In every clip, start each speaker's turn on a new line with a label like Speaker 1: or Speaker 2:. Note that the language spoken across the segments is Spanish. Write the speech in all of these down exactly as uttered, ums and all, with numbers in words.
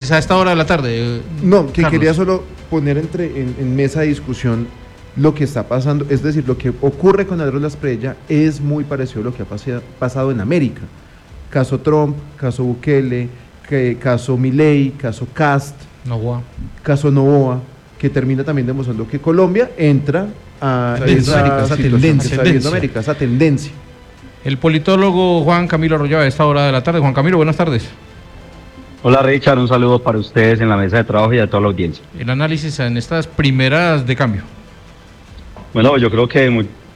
Speaker 1: análisis a esta hora de la tarde.
Speaker 2: No, que
Speaker 1: Carlos.
Speaker 2: quería solo poner entre, en, en mesa de discusión lo que está pasando, es decir, lo que ocurre con Alejandro Asprilla es muy parecido a lo que ha pasado, pasado en América. Caso Trump, caso Bukele, que, caso Milei, caso Cast,
Speaker 1: Novoa.
Speaker 2: caso Novoa, que termina también demostrando que Colombia entra a
Speaker 1: Tendencia,
Speaker 2: esa,
Speaker 1: esa
Speaker 2: situación
Speaker 1: tendencia,
Speaker 2: que está viviendo
Speaker 1: tendencia.
Speaker 2: América, esa tendencia.
Speaker 1: El politólogo Juan Camilo Arroyave a esta hora de la tarde. Juan Camilo, buenas tardes.
Speaker 3: Hola Richard, un saludo para ustedes en la mesa de trabajo y a toda la audiencia.
Speaker 1: El análisis en estas primeras de cambio.
Speaker 3: Bueno, yo creo que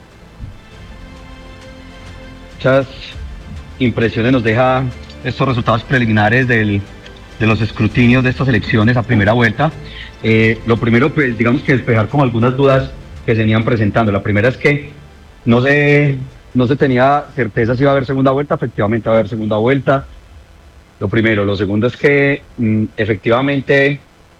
Speaker 3: muchas impresiones nos deja estos resultados preliminares del, de los escrutinios de estas elecciones a primera vuelta. Eh, lo primero, pues digamos que despejar como algunas dudas que se venían presentando. La primera es que no se, no se tenía certeza si iba a haber segunda vuelta, efectivamente va a haber segunda vuelta. Lo primero. Lo segundo es que mm, efectivamente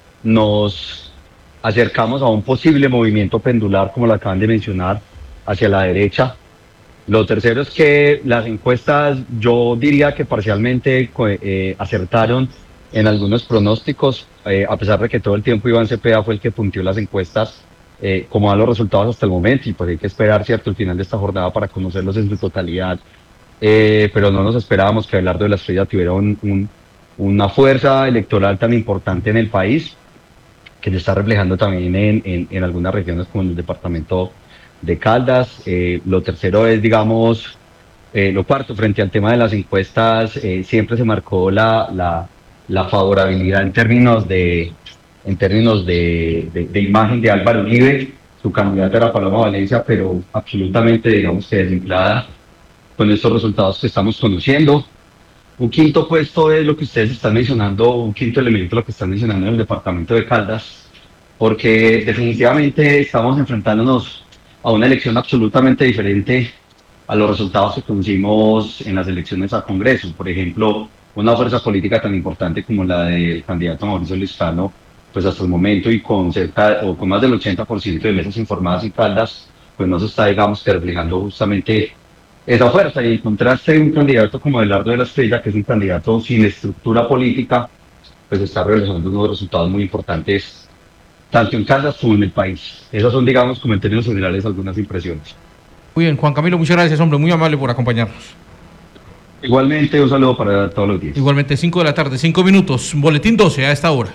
Speaker 3: nos acercamos a un posible movimiento pendular, como lo acaban de mencionar, hacia la derecha. Lo tercero es que las encuestas, yo diría que parcialmente eh, acertaron en algunos pronósticos, eh, a pesar de que todo el tiempo Iván Cepeda fue el que punteó las encuestas, eh, como dan los resultados hasta el momento, y pues hay que esperar, cierto, el final de esta jornada para conocerlos en su totalidad. Eh, pero no nos esperábamos que Abelardo de la Esprilla tuviera un, un, una fuerza electoral tan importante en el país, que se está reflejando también en, en, en algunas regiones como en el departamento de Caldas. Eh, lo tercero es, digamos, eh, lo cuarto, frente al tema de las encuestas, eh, siempre se marcó la, la, la favorabilidad en términos de en términos de, de, de imagen de Álvaro Uribe. Su candidata era Paloma Valencia, pero absolutamente, digamos que desinflada con estos resultados que estamos conociendo. Un quinto puesto es lo que ustedes están mencionando, un quinto elemento lo que están mencionando en el departamento de Caldas, porque definitivamente estamos enfrentándonos a una elección absolutamente diferente a los resultados que conocimos en las elecciones al Congreso. Por ejemplo, una fuerza política tan importante como la del candidato Mauricio Lizcano, pues hasta el momento y con cerca o con más del ochenta por ciento de mesas informadas en Caldas, pues no se está, digamos, que reflejando justamente esa fuerza. Y en contraste, un candidato como Abelardo de la Esprilla, que es un candidato sin estructura política, pues está realizando unos resultados muy importantes, tanto en Caldas como en el país. Esas son, digamos, como en términos generales, algunas impresiones.
Speaker 1: Muy bien, Juan Camilo, muchas gracias, hombre, muy amable por acompañarnos.
Speaker 3: Igualmente, un saludo para todos los días.
Speaker 1: Igualmente, cinco de la tarde, cinco minutos, boletín doce a esta hora.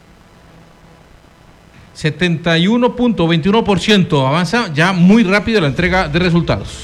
Speaker 1: setenta y uno punto veintiuno por ciento, avanza ya muy rápido la entrega de resultados.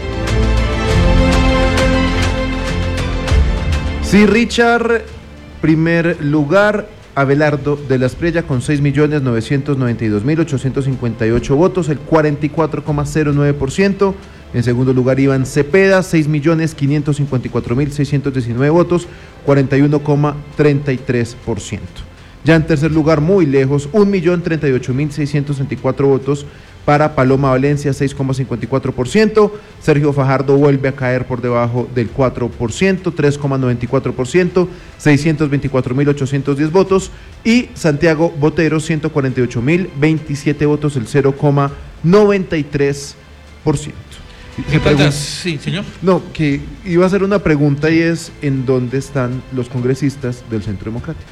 Speaker 2: Sí, Richard, primer lugar, Abelardo de la Esprilla con seis millones novecientos noventa y dos mil ochocientos cincuenta y ocho votos, el cuarenta y cuatro coma cero nueve por ciento. En segundo lugar, Iván Cepeda, seis millones quinientos cincuenta y cuatro mil seiscientos diecinueve votos, cuarenta y uno coma treinta y tres por ciento. Ya en tercer lugar, muy lejos, un millón treinta y ocho mil seiscientos treinta y cuatro votos para Paloma Valencia, seis coma cincuenta y cuatro por ciento. Sergio Fajardo vuelve a caer por debajo del cuatro por ciento, tres coma noventa y cuatro por ciento, seiscientos veinticuatro mil ochocientos diez votos. Y Santiago Botero, ciento cuarenta y ocho mil veintisiete votos, el cero coma noventa y tres por ciento.
Speaker 1: ¿Qué tal? Sí, señor.
Speaker 2: No, que iba a hacer una pregunta y es, ¿en dónde están los congresistas del Centro Democrático?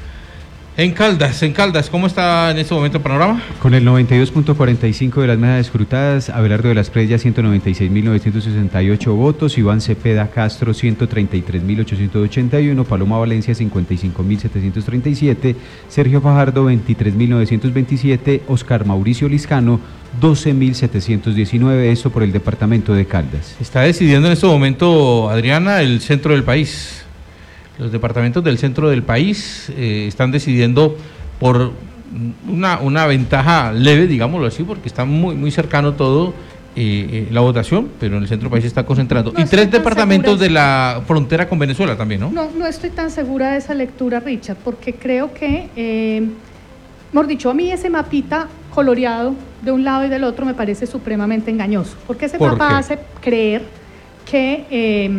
Speaker 1: En Caldas, en Caldas, ¿cómo está en este momento el panorama?
Speaker 4: Con el noventa y dos punto cuarenta y cinco de las mesas escrutadas, Abelardo de la Esprilla ciento noventa y seis mil novecientos sesenta y ocho votos, Iván Cepeda Castro ciento treinta y tres mil ochocientos ochenta y uno, Paloma Valencia cincuenta y cinco mil setecientos treinta y siete, Sergio Fajardo veintitrés mil novecientos veintisiete, Oscar Mauricio Lizcano doce mil setecientos diecinueve, esto por el departamento de Caldas.
Speaker 1: Está decidiendo en este momento, Adriana, el centro del país. Los departamentos del centro del país eh, están decidiendo por una, una ventaja leve, digámoslo así, porque está muy, muy cercano todo eh, eh, la votación, pero en el centro del país se está concentrando.
Speaker 5: No
Speaker 1: y tres
Speaker 5: estoy tan
Speaker 1: departamentos
Speaker 5: segura.
Speaker 1: de la frontera con Venezuela también, ¿no?
Speaker 5: No, no estoy tan segura de esa lectura, Richard, porque creo que, eh, mejor dicho, a mí ese mapita coloreado de un lado y del otro me parece supremamente engañoso, porque ese
Speaker 1: ¿Por
Speaker 5: mapa
Speaker 1: qué?
Speaker 5: hace creer que... Eh,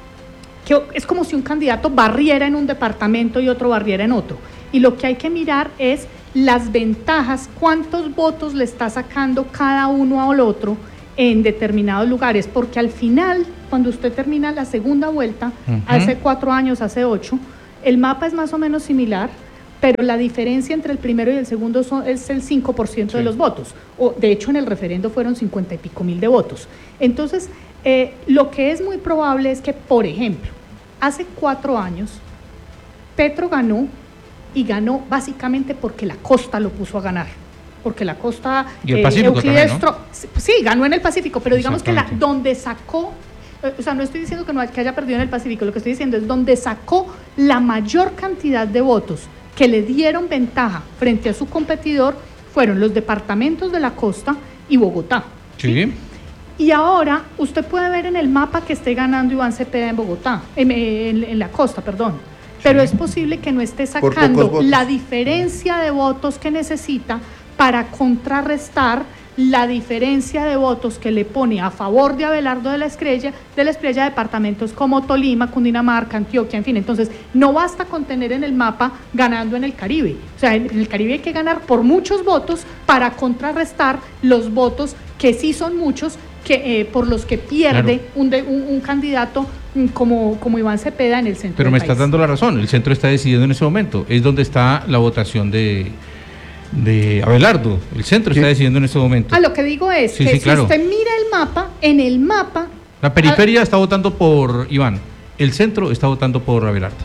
Speaker 5: que es como si un candidato barriera en un departamento y otro barriera en otro. Y lo que hay que mirar es las ventajas, cuántos votos le está sacando cada uno al otro en determinados lugares, porque al final, cuando usted termina la segunda vuelta, uh-huh. hace cuatro años, hace ocho, el mapa es más o menos similar, pero la diferencia entre el primero y el segundo son, es el cinco por ciento sí. de los votos. O, de hecho, en el referendo fueron cincuenta y pico mil de votos. Entonces, eh, lo que es muy probable es que, por ejemplo, hace cuatro años, Petro ganó, y ganó básicamente porque la costa lo puso a ganar. Porque la costa...
Speaker 1: Y el Pacífico
Speaker 5: eh,
Speaker 1: también, ¿no?
Speaker 5: Sí, ganó en el Pacífico, pero digamos que la, donde sacó... O sea, no estoy diciendo que, no, que haya perdido en el Pacífico, lo que estoy diciendo es donde sacó la mayor cantidad de votos que le dieron ventaja frente a su competidor fueron los departamentos de la costa y Bogotá.
Speaker 1: Sí. ¿sí?
Speaker 5: Y ahora usted puede ver en el mapa que esté ganando Iván Cepeda en Bogotá, en, en, en la costa, perdón. Pero sí. es posible que no esté sacando la diferencia de votos que necesita para contrarrestar la diferencia de votos que le pone a favor de Abelardo de la Espriella, de la Espriella departamentos como Tolima, Cundinamarca, Antioquia, en fin. Entonces, no basta con tener en el mapa ganando en el Caribe. O sea, en el Caribe hay que ganar por muchos votos para contrarrestar los votos que sí son muchos, que eh, por los que pierde claro. un, de, un, un candidato como, como Iván Cepeda en el centro
Speaker 1: Pero
Speaker 5: del
Speaker 1: me
Speaker 5: país.
Speaker 1: estás dando la razón, el centro está decidiendo en ese momento, es donde está la votación de... de Abelardo, el centro sí. está decidiendo en este momento.
Speaker 5: Ah, lo que digo es
Speaker 1: sí,
Speaker 5: que
Speaker 1: sí,
Speaker 5: si
Speaker 1: claro.
Speaker 5: usted mira el mapa, en el mapa...
Speaker 1: La periferia a... está votando por Iván, el centro está votando por Abelardo.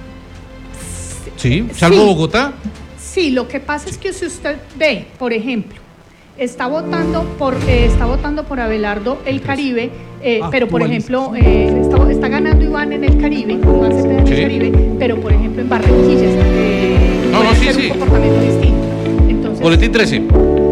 Speaker 1: Sí, salvo sí. Bogotá.
Speaker 5: Sí, lo que pasa es que si usted ve, por ejemplo, está votando por eh, está votando por Abelardo el Caribe, eh, ah, pero por ejemplo eh, está, está ganando Iván en el Caribe, Iván Cepeda en sí. el Caribe, pero por ejemplo en Barranquilla está, eh,
Speaker 1: no, no, sí, sí.
Speaker 5: un comportamiento distinto. Entonces,
Speaker 1: Boletín trece.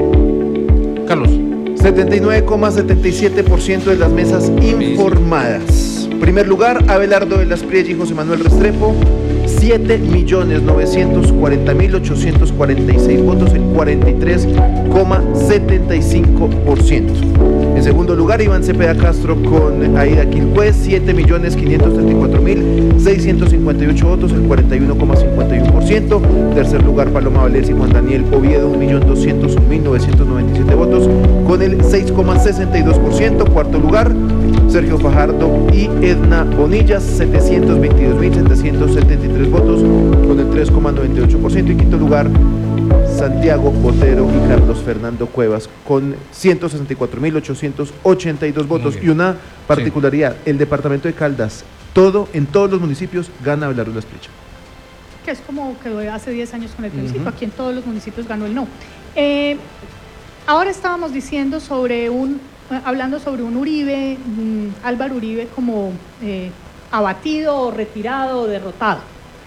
Speaker 1: Carlos.
Speaker 2: setenta y nueve coma setenta y siete por ciento de las mesas informadas. Primer lugar, Abelardo de la Espriella y José Manuel Restrepo, siete millones novecientos cuarenta mil ochocientos cuarenta y seis votos, el cuarenta y tres coma setenta y cinco por ciento. En segundo lugar, Iván Cepeda Castro con Aida Quilpué, siete millones quinientos treinta y cuatro mil seiscientos cincuenta y ocho votos, el cuarenta y uno coma cincuenta y uno por ciento. Tercer lugar, Paloma Valencia y Juan Daniel Oviedo, un millón doscientos un mil novecientos noventa y siete votos, con el seis coma sesenta y dos por ciento. Cuarto lugar, Sergio Fajardo y Edna Bonillas, setecientos veintidós mil setecientos setenta y tres votos, con el tres coma noventa y ocho por ciento. Y quinto lugar, Santiago Botero y Carlos Fernando Cuevas, con ciento sesenta y cuatro mil ochocientos ochenta y dos votos. Y una particularidad, sí. el departamento de Caldas, todo, en todos los municipios, gana Abelardo de la Espriella.
Speaker 5: Que es como quedó hace diez años con el plebiscito, uh-huh. aquí en todos los municipios ganó el no. Eh, ahora estábamos diciendo sobre un, hablando sobre un Uribe, um, Álvaro Uribe como eh, abatido, retirado, derrotado.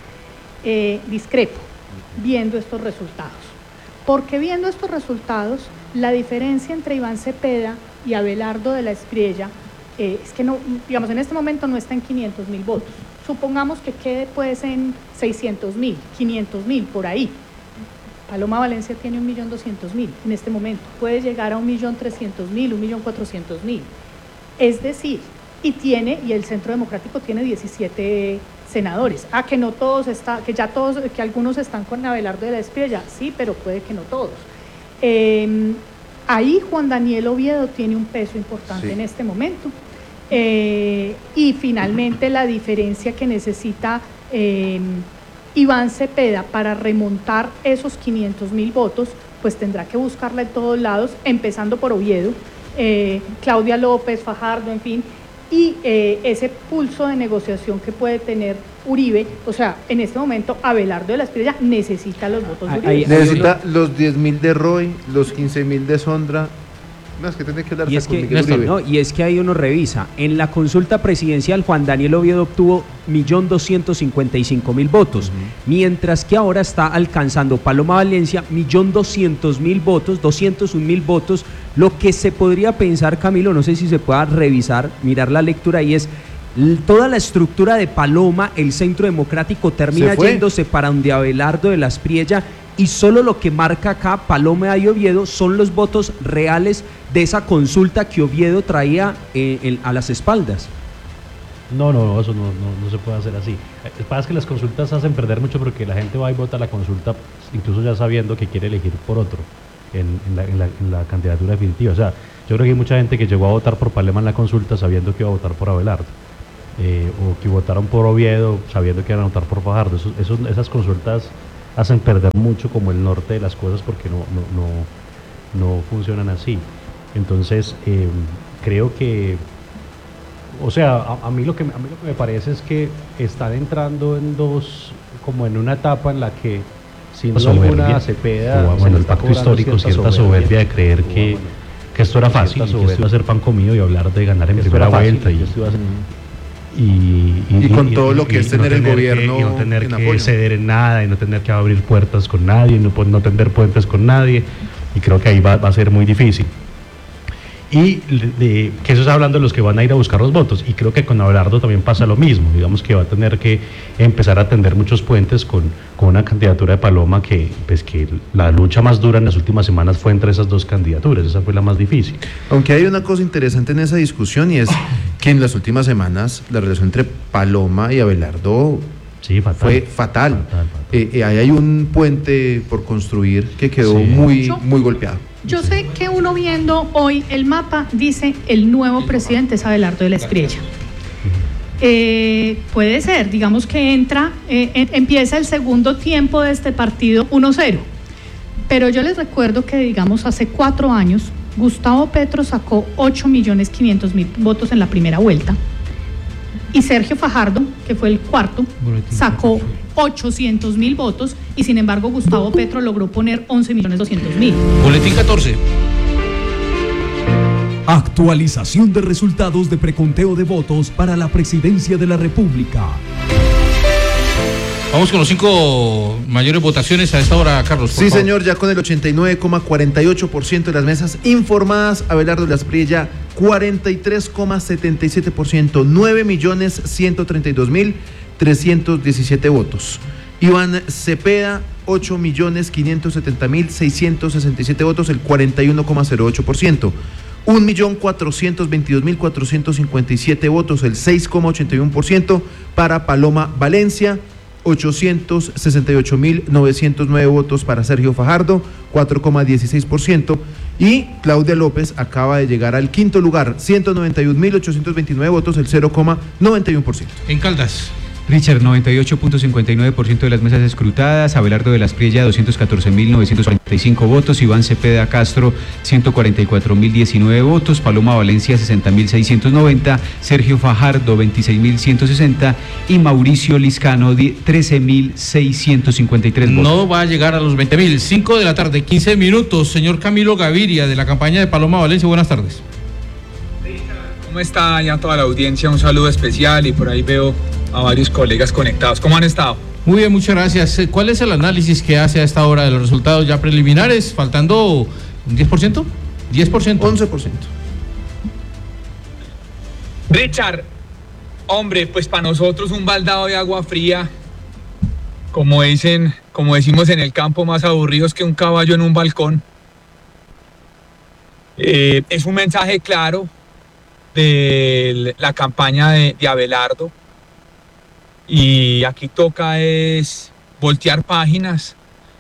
Speaker 5: Eh, discrepo, viendo estos resultados. Porque viendo estos resultados, la diferencia entre Iván Cepeda y Abelardo de la Espriella eh, es que no, digamos, en este momento no está en quinientos mil votos. Supongamos que quede pues en seiscientos mil, quinientos mil, por ahí. Paloma Valencia tiene un millón doscientos mil en este momento. Puede llegar a un millón trescientos mil, un millón cuatrocientos mil. Es decir, y tiene, y el Centro Democrático tiene diecisiete senadores. Ah, que no todos está, que ya todos, que algunos están con Abelardo de la Espriella, sí, pero puede que no todos. Eh, ahí Juan Daniel Oviedo tiene un peso importante sí. en este momento. Eh, y finalmente la diferencia que necesita eh, Iván Cepeda para remontar esos quinientos mil votos, pues tendrá que buscarla en todos lados, empezando por Oviedo, eh, Claudia López, Fajardo, en fin, y eh, ese pulso de negociación que puede tener Uribe. O sea, en este momento Abelardo de la Espriella necesita los votos de Uribe.
Speaker 2: Ahí, ahí, necesita ahí, los diez mil de Roy, los quince mil de Sondra. No, es que tiene que hablar
Speaker 6: y, es
Speaker 2: con
Speaker 6: que,
Speaker 2: Miguel Uribe.
Speaker 6: no, y es que ahí uno revisa. En la consulta presidencial, Juan Daniel Oviedo obtuvo un millón doscientos cincuenta y cinco mil votos, uh-huh. mientras que ahora está alcanzando Paloma Valencia un millón doscientos mil votos, doscientos un mil votos. Lo que se podría pensar, Camilo, no sé si se pueda revisar, mirar la lectura, y es toda la estructura de Paloma, el Centro Democrático termina yéndose para donde Abelardo de la Espriella, y solo lo que marca acá Paloma y Oviedo son los votos reales de esa consulta que Oviedo traía eh, el, a las espaldas.
Speaker 7: No, no, no, eso no, no, no se puede hacer así. Lo que pasa es que las consultas hacen perder mucho porque la gente va y vota la consulta incluso ya sabiendo que quiere elegir por otro en, en, la, en, la, en la candidatura definitiva. O sea, yo creo que hay mucha gente que llegó a votar por Paloma en la consulta sabiendo que iba a votar por Abelardo. Eh, o que votaron por Oviedo sabiendo que iban a votar por Fajardo. Eso, eso, esas consultas hacen perder mucho como el norte de las cosas porque no, no, no, no funcionan así. Entonces, eh, creo que, o sea, a, a, mí lo que, a mí lo que me parece es que están entrando en dos, como en una etapa en la que, sin duda alguna, Cepeda, o, bueno, el pacto histórico, cierta soberbia, soberbia de creer que, que esto era fácil, que esto iba a ser pan comido y hablar de ganar en primera vuelta. Y, y, y,
Speaker 2: y con
Speaker 7: y,
Speaker 2: todo
Speaker 7: y,
Speaker 2: lo que
Speaker 7: y,
Speaker 2: es tener
Speaker 7: no
Speaker 2: el gobierno
Speaker 7: que, y no tener que
Speaker 2: apoyo.
Speaker 7: ceder en nada, y no tener que abrir puertas con nadie, y no, no tender puentes con nadie, y creo que ahí va, va a ser muy difícil. Y de, que eso está hablando de los que van a ir a buscar los votos, y creo que con Abelardo también pasa lo mismo, digamos que va a tener que empezar a tender muchos puentes con, con una candidatura de Paloma que, pues, que la lucha más dura en las últimas semanas fue entre esas dos candidaturas, esa fue la más difícil.
Speaker 2: Aunque hay una cosa interesante en esa discusión, y es que en las últimas semanas la relación entre Paloma y Abelardo
Speaker 7: sí, fatal.
Speaker 2: fue fatal, fatal, fatal. Eh, eh, ahí hay un puente por construir que quedó sí. muy,
Speaker 5: yo,
Speaker 2: muy golpeado.
Speaker 5: Yo sé que uno viendo hoy el mapa dice el nuevo presidente es Abelardo de la Espriella. Eh, puede ser, digamos que entra, eh, eh, empieza el segundo tiempo de este partido uno cero. Pero yo les recuerdo que, digamos, hace cuatro años, Gustavo Petro sacó ocho millones quinientos mil votos en la primera vuelta. Y Sergio Fajardo, que fue el cuarto, sacó ochocientos mil votos y sin embargo Gustavo Petro logró poner once millones doscientos mil.
Speaker 1: Boletín catorce.
Speaker 8: Actualización de resultados de preconteo de votos para la presidencia de la República.
Speaker 1: Vamos con los cinco mayores votaciones a esta hora, Carlos.
Speaker 2: Sí, favor. Señor, ya con el ochenta y nueve coma cuarenta y ocho por ciento de las mesas informadas, Abelardo de la Espriella, cuarenta y tres coma setenta y siete por ciento, nueve millones ciento treinta y dos mil trescientos diecisiete votos. Iván Cepeda, ocho millones quinientos setenta mil seiscientos sesenta y siete votos, el cuarenta y uno coma cero ocho por ciento. un millón cuatrocientos veintidós mil cuatrocientos cincuenta y siete votos, el seis coma ochenta y uno por ciento. Para Paloma Valencia, ochocientos sesenta y ocho mil novecientos nueve votos para Sergio Fajardo, cuatro coma dieciséis por ciento. Y Claudia López acaba de llegar al quinto lugar, ciento noventa y un mil ochocientos veintinueve votos, el cero coma noventa y uno por ciento.
Speaker 1: En Caldas.
Speaker 4: Richard, noventa y ocho punto cincuenta y nueve por ciento de las mesas escrutadas, Abelardo de la Espriella, doscientos catorce mil novecientos cuarenta y cinco votos, Iván Cepeda Castro, ciento cuarenta y cuatro mil diecinueve votos, Paloma Valencia, sesenta mil seiscientos noventa, Sergio Fajardo, veintiséis mil ciento sesenta y Mauricio Liscano, trece mil seiscientos cincuenta y tres votos.
Speaker 1: No va a llegar a los veinte mil. cinco de la tarde, quince minutos. Señor Camilo Gaviria, de la campaña de Paloma Valencia, buenas tardes.
Speaker 9: ¿Cómo está ya toda la audiencia? Un saludo especial y por ahí veo a varios colegas conectados. ¿Cómo han estado?
Speaker 1: Muy bien, muchas gracias. ¿Cuál es el análisis que hace a esta hora de los resultados ya preliminares? Faltando un diez por ciento, diez por ciento,
Speaker 2: once por ciento.
Speaker 9: Richard, hombre, pues para nosotros un baldado de agua fría, como dicen, como decimos en el campo, más aburridos que un caballo en un balcón. Eh, es un mensaje claro de la campaña de, de Abelardo. Y aquí toca es voltear páginas.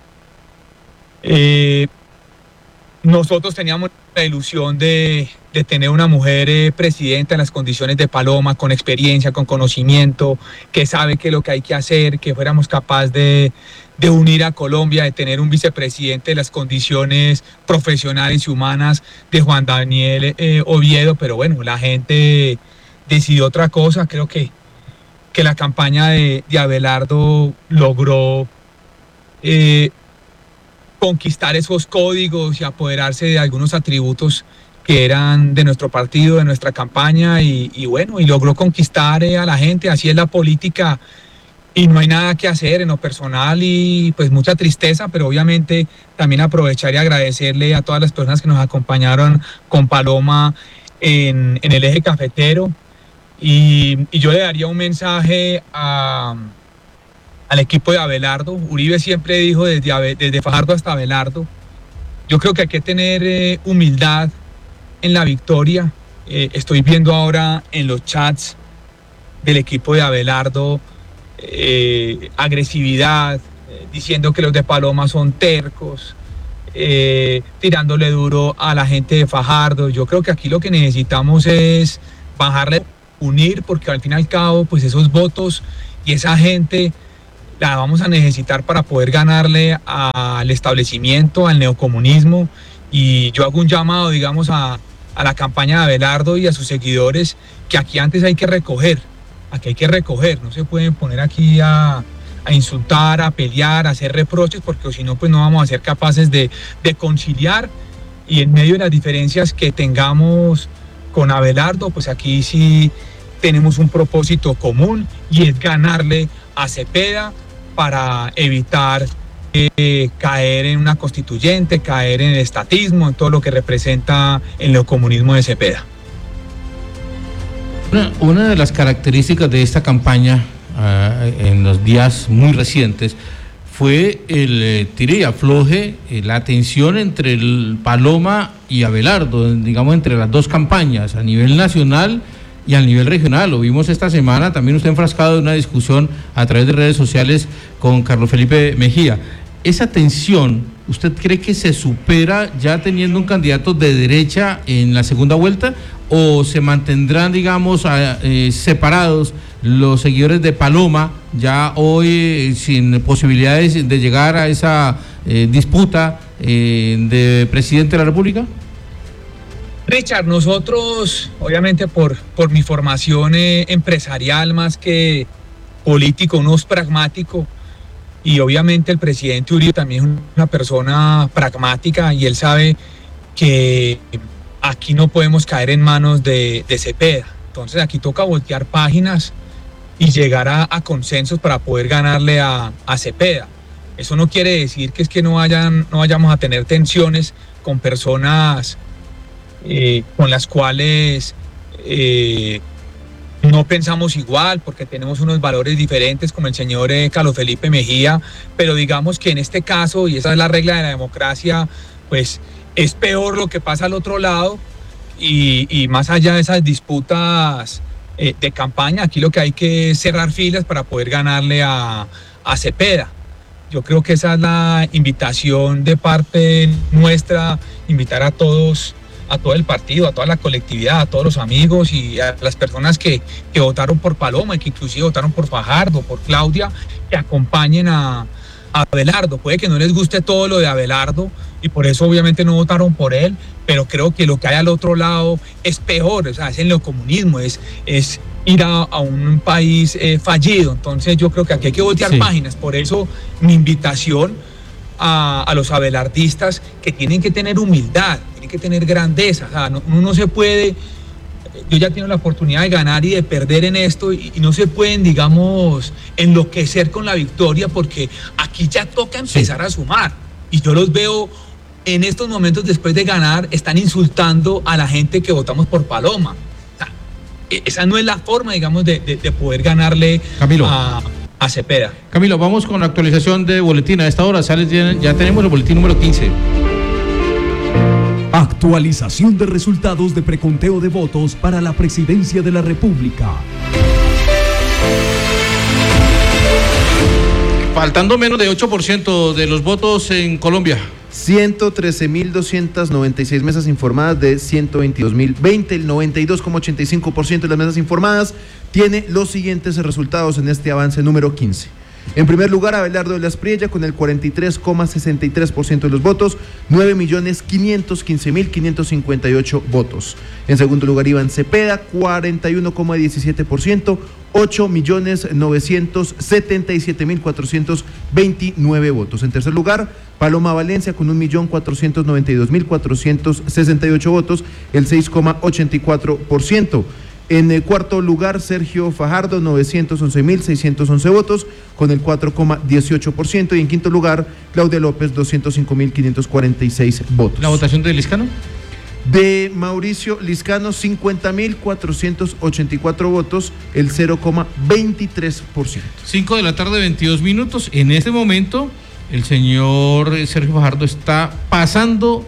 Speaker 9: Eh, nosotros teníamos la ilusión de, de tener una mujer eh, presidenta en las condiciones de Paloma, con experiencia, con conocimiento, que sabe qué es lo que hay que hacer, que fuéramos capaces de, de unir a Colombia, de tener un vicepresidente de las condiciones profesionales y humanas de Juan Daniel eh, Oviedo, pero bueno, la gente decidió otra cosa. Creo que que la campaña de, de Abelardo logró eh, conquistar esos códigos y apoderarse de algunos atributos que eran de nuestro partido, de nuestra campaña, y, y bueno, y logró conquistar eh, a la gente. Así es la política y no hay nada que hacer en lo personal, y pues mucha tristeza, pero obviamente también aprovechar y agradecerle a todas las personas que nos acompañaron con Paloma en, en el eje cafetero. Y, y yo le daría un mensaje a, al equipo de Abelardo. Uribe siempre dijo desde, desde Fajardo hasta Abelardo. Yo creo que hay que tener eh, humildad en la victoria. Eh, estoy viendo ahora en los chats del equipo de Abelardo eh, agresividad, eh, diciendo que los de Paloma son tercos, eh, tirándole duro a la gente de Fajardo. Yo creo que aquí lo que necesitamos es bajarle, unir, porque al fin y al cabo, pues esos votos y esa gente la vamos a necesitar para poder ganarle al establecimiento, al neocomunismo, y yo hago un llamado, digamos, a, a la campaña de Abelardo y a sus seguidores, que aquí antes hay que recoger, aquí hay que recoger, no se pueden poner aquí a, a insultar, a pelear, a hacer reproches, porque si no, pues no vamos a ser capaces de, de conciliar, y en medio de las diferencias que tengamos con Abelardo, pues aquí sí tenemos un propósito común, y es ganarle a Cepeda para evitar eh, caer en una constituyente, caer en el estatismo, en todo lo que representa el neocomunismo de Cepeda.
Speaker 1: Una, una de las características de esta campaña uh, en los días muy recientes fue el eh, tire y afloje, eh, la tensión entre el Paloma y Abelardo, digamos, entre las dos campañas, a nivel nacional y a nivel regional. Lo vimos esta semana, también usted enfrascado en una discusión a través de redes sociales con Carlos Felipe Mejía. Esa tensión, ¿usted cree que se supera ya teniendo un candidato de derecha en la segunda vuelta, o se mantendrán, digamos, a, eh, separados los seguidores de Paloma ya hoy eh, sin posibilidades de llegar a esa eh, disputa eh, de presidente de la República?
Speaker 9: Richard, nosotros, obviamente por, por mi formación eh, empresarial más que político, uno es pragmático, y obviamente el presidente Uribe también es una persona pragmática, y él sabe que aquí no podemos caer en manos de, de Cepeda. Entonces aquí toca voltear páginas y llegar a, a consensos para poder ganarle a, a Cepeda. Eso no quiere decir que es que no, vayan, no vayamos a tener tensiones con personas eh, con las cuales eh, no pensamos igual, porque tenemos unos valores diferentes, como el señor eh, Carlos Felipe Mejía, pero digamos que en este caso, y esa es la regla de la democracia, pues es peor lo que pasa al otro lado, y, y más allá de esas disputas eh, de campaña, aquí lo que hay que es cerrar filas para poder ganarle a, a Cepeda. Yo creo que esa es la invitación de parte nuestra, invitar a todos, a todo el partido, a toda la colectividad, a todos los amigos y a las personas que, que votaron por Paloma y que inclusive votaron por Fajardo, por Claudia, que acompañen a, a Abelardo. Puede que no les guste todo lo de Abelardo y por eso obviamente no votaron por él, pero creo que lo que hay al otro lado es peor, o sea, es el neocomunismo, es, es ir a, a un país eh, fallido. Entonces yo creo que aquí hay que voltear sí. páginas, por eso mi invitación a, a los abelardistas, que tienen que tener humildad, tienen que tener grandeza, o sea, no, uno no se puede, yo ya tengo la oportunidad de ganar y de perder en esto, y, y no se pueden, digamos, enloquecer con la victoria, porque aquí ya toca empezar sí. a sumar, y yo los veo en estos momentos después de ganar, están insultando a la gente que votamos por Paloma. O sea, esa no es la forma, digamos, de, de, de poder ganarle
Speaker 1: Camilo.
Speaker 9: a, a Cepeda.
Speaker 1: Camilo, vamos con la actualización de boletín. A esta hora sale, ya tenemos el boletín número quince.
Speaker 8: Actualización de resultados de preconteo de votos para la presidencia de la República.
Speaker 1: Faltando menos de ocho por ciento de los votos en Colombia.
Speaker 2: ciento trece mil doscientas noventa y seis mesas informadas de ciento veintidós mil veinte, el noventa y dos coma ochenta y cinco por ciento de las mesas informadas tiene los siguientes resultados en este avance número quince. En primer lugar, Abelardo de la Espriella con el cuarenta y tres coma sesenta y tres por ciento de los votos, nueve millones quinientos quince mil quinientos cincuenta y ocho votos. En segundo lugar, Iván Cepeda, cuarenta y uno coma diecisiete por ciento, ocho millones novecientos setenta y siete mil cuatrocientos veintinueve votos. En tercer lugar, Paloma Valencia con un millón cuatrocientos noventa y dos mil cuatrocientos sesenta y ocho votos, el seis coma ochenta y cuatro por ciento. En el cuarto lugar, Sergio Fajardo, novecientos once mil seiscientos once votos, con el cuatro coma dieciocho por ciento. Y en quinto lugar, Claudia López, doscientos cinco mil quinientos cuarenta y seis votos.
Speaker 1: ¿La votación de Liscano?
Speaker 2: De Mauricio Liscano, cincuenta mil cuatrocientos ochenta y cuatro votos, el cero coma veintitrés por ciento.
Speaker 1: cinco de la tarde, veintidós minutos. En este momento, el señor Sergio Fajardo está pasando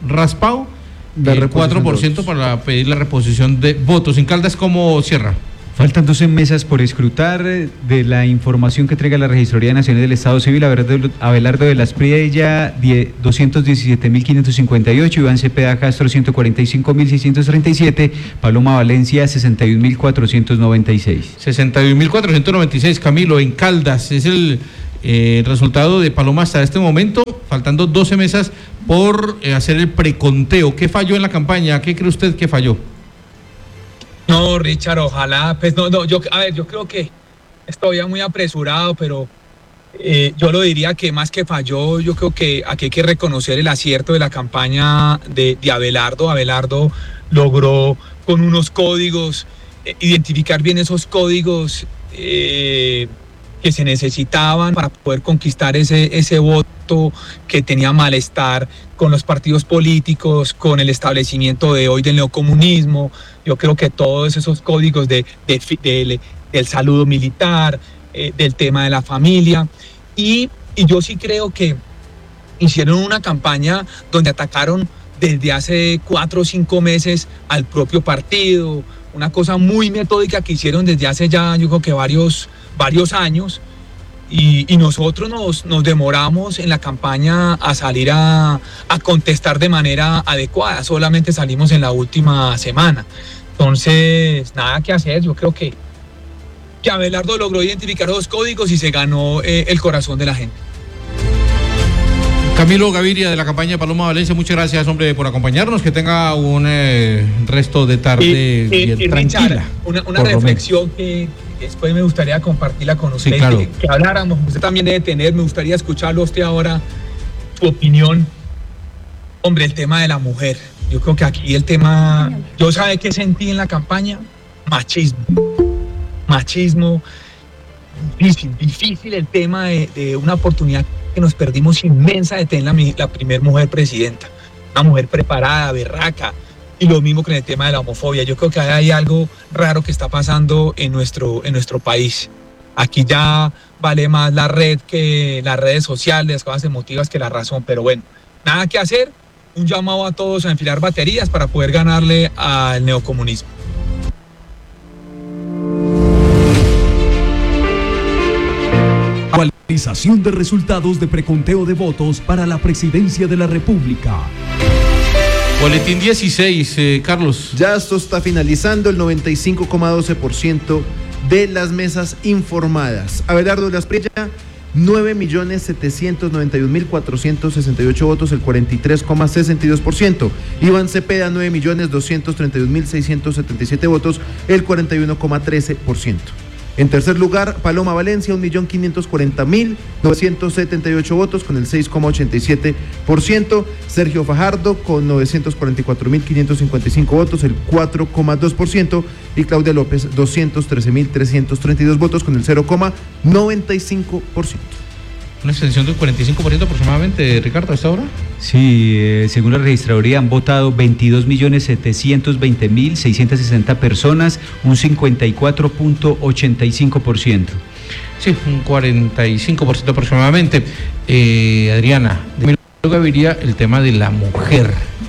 Speaker 1: raspado el cuatro por ciento para pedir la reposición de votos. En Caldas, ¿cómo cierra?
Speaker 4: Faltan doce mesas por escrutar. De la información que entrega la Registraduría Nacional del Estado Civil, Abelardo, Abelardo de la Espriella, doscientos diecisiete mil quinientos cincuenta y ocho, Iván Cepeda Castro, ciento cuarenta y cinco mil seiscientos treinta y siete, Paloma Valencia, sesenta y un mil cuatrocientos noventa y seis.
Speaker 1: sesenta y un mil cuatrocientos noventa y seis, Camilo, en Caldas. Es el eh, resultado de Paloma hasta este momento, faltando doce mesas por eh, hacer el preconteo. ¿Qué falló en la campaña? ¿Qué cree usted que falló?
Speaker 9: No, Richard, ojalá, pues no, no, yo, a ver, yo creo que es todavía muy apresurado, pero eh, yo lo diría que más que falló, yo creo que aquí hay que reconocer el acierto de la campaña de, de Abelardo. Abelardo logró con unos códigos, eh, identificar bien esos códigos eh, que se necesitaban para poder conquistar ese, ese voto que tenía malestar con los partidos políticos, con el establecimiento de hoy del neocomunismo. Yo creo que todos esos códigos de, de, de, del saludo militar, eh, del tema de la familia, y, y yo sí creo que hicieron una campaña donde atacaron desde hace cuatro o cinco meses al propio partido, una cosa muy metódica que hicieron desde hace ya, yo creo que varios, varios años, y, y nosotros nos, nos demoramos en la campaña a salir a, a contestar de manera adecuada, solamente salimos en la última semana. Entonces, nada que hacer, yo creo que, que Abelardo logró identificar los códigos y se ganó eh, el corazón de la gente.
Speaker 1: Camilo Gaviria, de la campaña de Paloma Valencia, muchas gracias, hombre, por acompañarnos, que tenga un eh, resto de tarde
Speaker 9: y,
Speaker 1: bien
Speaker 9: y, y
Speaker 1: tranquila.
Speaker 9: Richard, una, una reflexión que después me gustaría compartirla con usted,
Speaker 1: sí, claro.
Speaker 9: que, que habláramos, usted también debe tener, me gustaría escucharlo a usted ahora, su opinión. Hombre, el tema de la mujer, yo creo que aquí el tema, yo sabe qué sentí en la campaña, machismo, machismo, difícil, difícil el tema de, de una oportunidad que nos perdimos inmensa de tener la, la primer mujer presidenta, una mujer preparada, berraca, y lo mismo con el tema de la homofobia. Yo creo que hay algo raro que está pasando en nuestro, en nuestro país. Aquí ya vale más la red que las redes sociales, las cosas emotivas que la razón, pero bueno, nada que hacer, un llamado a todos a enfilar baterías para poder ganarle al neocomunismo.
Speaker 8: Actualización de resultados de preconteo de votos para la presidencia de la República.
Speaker 1: Boletín dieciséis, eh, Carlos.
Speaker 2: Ya esto está finalizando, el noventa y cinco coma doce por ciento de las mesas informadas. Abelardo de la Espriella, nueve millones setecientos noventa y un mil cuatrocientos sesenta y ocho votos, el cuarenta y tres coma sesenta y dos por ciento. Iván Cepeda, nueve millones doscientos treinta y un mil seiscientos setenta y siete votos, el cuarenta y uno coma trece por ciento. En tercer lugar, Paloma Valencia, un millón quinientos cuarenta mil novecientos setenta y ocho votos, con el seis coma ochenta y siete por ciento. Sergio Fajardo, con novecientos cuarenta y cuatro mil quinientos cincuenta y cinco votos, el cuatro coma dos por ciento. Y Claudia López, doscientos trece mil trescientos treinta y dos votos, con el cero coma noventa y cinco por ciento.
Speaker 1: Una extensión del cuarenta y cinco por ciento aproximadamente, Ricardo, a esta hora.
Speaker 4: Sí, eh, según la registraduría han votado veintidós millones setecientos veinte mil seiscientos sesenta personas, un cincuenta y cuatro punto ochenta y cinco por ciento.
Speaker 1: Sí, un cuarenta y cinco por ciento aproximadamente. Eh, Adriana, de Gaviria, el tema de la mujer.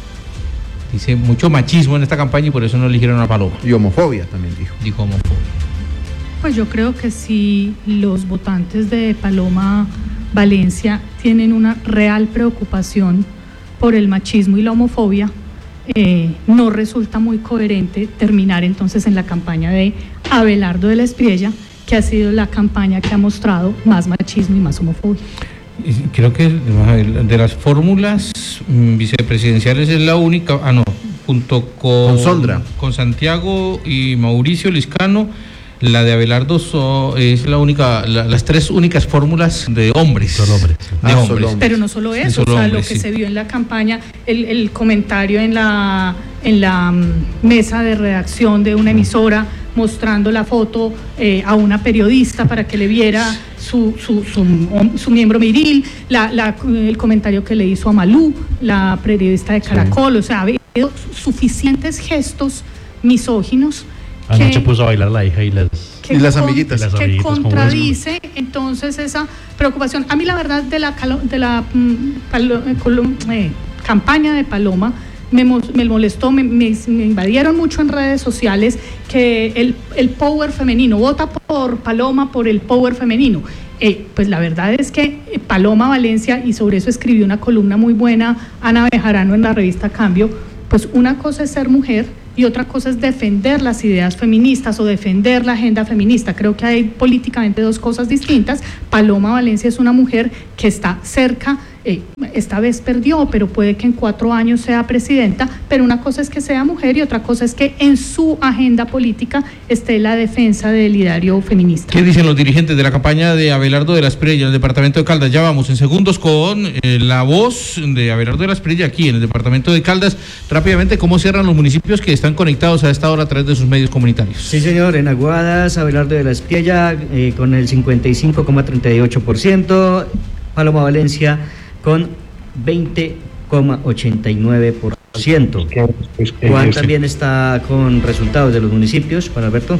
Speaker 1: Dice mucho machismo en esta campaña y por eso no eligieron a Paloma.
Speaker 2: Y homofobia también dijo.
Speaker 1: Dijo homofobia.
Speaker 5: Pues yo creo que si los votantes de Paloma Valencia tienen una real preocupación por el machismo y la homofobia, eh, no resulta muy coherente terminar entonces en la campaña de Abelardo de la Espriella, que ha sido la campaña que ha mostrado más machismo y más homofobia.
Speaker 1: Creo que de las fórmulas vicepresidenciales es la única, ah no, junto con,
Speaker 2: con Sondra,
Speaker 1: con Santiago y Mauricio Liscano, la de Abelardo so, es la única, la, las tres únicas fórmulas de hombres.
Speaker 7: Son hombres.
Speaker 1: De
Speaker 2: ah,
Speaker 1: hombres.
Speaker 2: hombres.
Speaker 5: Pero no solo eso,
Speaker 1: solo
Speaker 5: o sea,
Speaker 1: hombres,
Speaker 5: lo que
Speaker 1: sí.
Speaker 5: se vio en la campaña, el, el comentario en la, en la um, mesa de redacción de una emisora mostrando la foto eh, a una periodista para que le viera su, su, su, su miembro viril, la, la, el comentario que le hizo a Malú, la periodista de Caracol, sí. O sea, ha habido suficientes gestos misóginos.
Speaker 7: Anoche
Speaker 5: que,
Speaker 7: puso a bailar la hija y las,
Speaker 2: y las amiguitas.
Speaker 5: Que
Speaker 7: las amiguitas
Speaker 5: contradice entonces esa preocupación. A mí la verdad de la, de la mm, palo, eh, campaña de Paloma me, me molestó, me, me, me invadieron mucho en redes sociales que el, el power femenino, vota por Paloma por el power femenino. Eh, pues la verdad es que Paloma Valencia, y sobre eso escribió una columna muy buena Ana Bejarano en la revista Cambio, pues una cosa es ser mujer y otra cosa es defender las ideas feministas o defender la agenda feminista. Creo que hay políticamente dos cosas distintas. Paloma Valencia es una mujer que está cerca, eh, esta vez perdió, pero puede que en cuatro años sea presidenta, pero una cosa es que sea mujer y otra cosa es que en su agenda política esté la defensa del ideario feminista.
Speaker 1: ¿Qué dicen los dirigentes de la campaña de Abelardo de la Espriella en el departamento de Caldas? Ya vamos en segundos con eh, la voz de Abelardo de la Espriella aquí en el departamento de Caldas. Rápidamente, ¿cómo cierran los municipios que están conectados a esta hora a través de sus medios comunitarios?
Speaker 10: Sí, señor, en Aguadas, Abelardo de la Espriella eh, con el cincuenta y cinco coma treinta y ocho por ciento, Paloma Valencia con veinte coma ochenta y nueve por ciento. Juan también está con resultados de los municipios, Juan Alberto.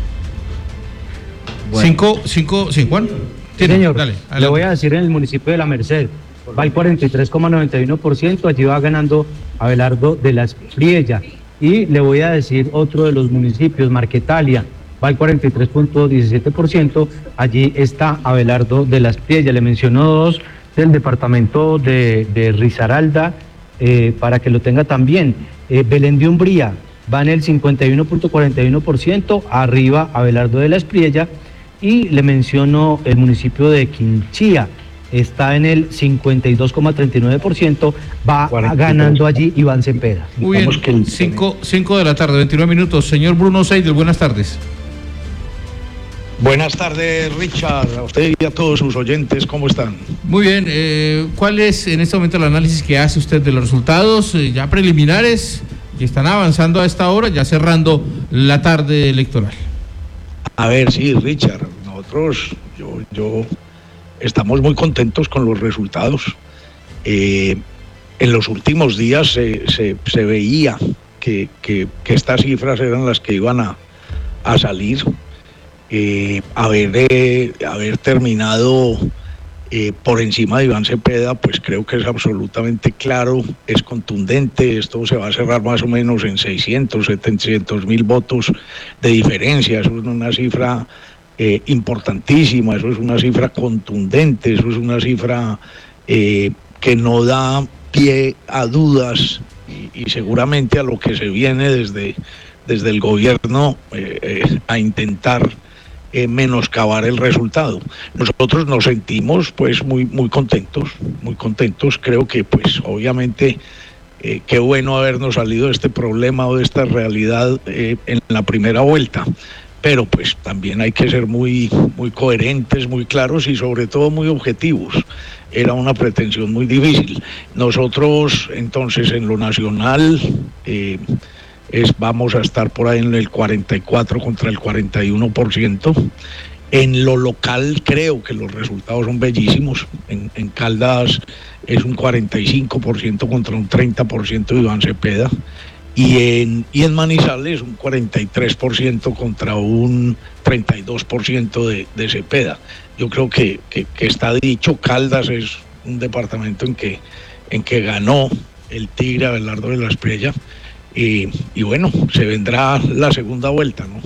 Speaker 1: Bueno. Cinco, cinco, sí, Juan.
Speaker 11: Sí, señor, dale, le voy a decir en el municipio de La Merced, va el cuarenta y tres coma noventa y uno por ciento, allí va ganando Abelardo de la Espriella. Y le voy a decir otro de los municipios, Marquetalia, va al cuarenta y tres coma diecisiete por ciento, allí está Abelardo de la Espriella. Le menciono dos del departamento de, de Risaralda, eh, para que lo tenga también. Eh, Belén de Umbría va en el cincuenta y uno coma cuarenta y uno por ciento, arriba Abelardo de la Espriella. Y le menciono el municipio de Quinchía, está en el cincuenta y dos coma treinta y nueve por ciento, va ganando allí Iván Cepeda.
Speaker 1: Muy bien, cinco de la tarde, veintinueve minutos. Señor Bruno Seidel, buenas tardes.
Speaker 12: Buenas tardes, Richard, a usted y a todos sus oyentes, ¿cómo están?
Speaker 1: Muy bien, eh, ¿cuál es en este momento el análisis que hace usted de los resultados eh, ya preliminares que están avanzando a esta hora, ya cerrando la tarde electoral?
Speaker 12: A ver, sí, Richard, nosotros, yo, yo, estamos muy contentos con los resultados. Eh, en los últimos días se, se, se veía que, que, que estas cifras eran las que iban a, a salir. Eh, haber, eh, haber terminado eh, por encima de Iván Cepeda, pues creo que es absolutamente claro, es contundente. Esto se va a cerrar más o menos en seiscientos, setecientos mil votos de diferencia. Eso es una cifra eh, importantísima, eso es una cifra contundente, eso es una cifra eh, que no da pie a dudas y, y seguramente a lo que se viene desde, desde el gobierno eh, eh, a intentar Eh, menoscabar el resultado. Nosotros nos sentimos pues muy muy contentos, muy contentos. Creo que pues obviamente eh, qué bueno habernos salido de este problema o de esta realidad eh, en la primera vuelta, pero pues también hay que ser muy muy coherentes, muy claros y sobre todo muy objetivos. Era una pretensión muy difícil. Nosotros entonces en lo nacional eh, Es, vamos a estar por ahí en el cuarenta y cuatro contra el cuarenta y uno por ciento. En lo local creo que los resultados son bellísimos. En, en Caldas es un cuarenta y cinco por ciento contra un treinta por ciento de Iván Cepeda. Y en, y en Manizales un cuarenta y tres por ciento contra un treinta y dos por ciento de, de Cepeda. Yo creo que, que, que está dicho, Caldas es un departamento en que, en que ganó el Tigre Abelardo de la Espriella. Y, y bueno, se vendrá la segunda vuelta, ¿no?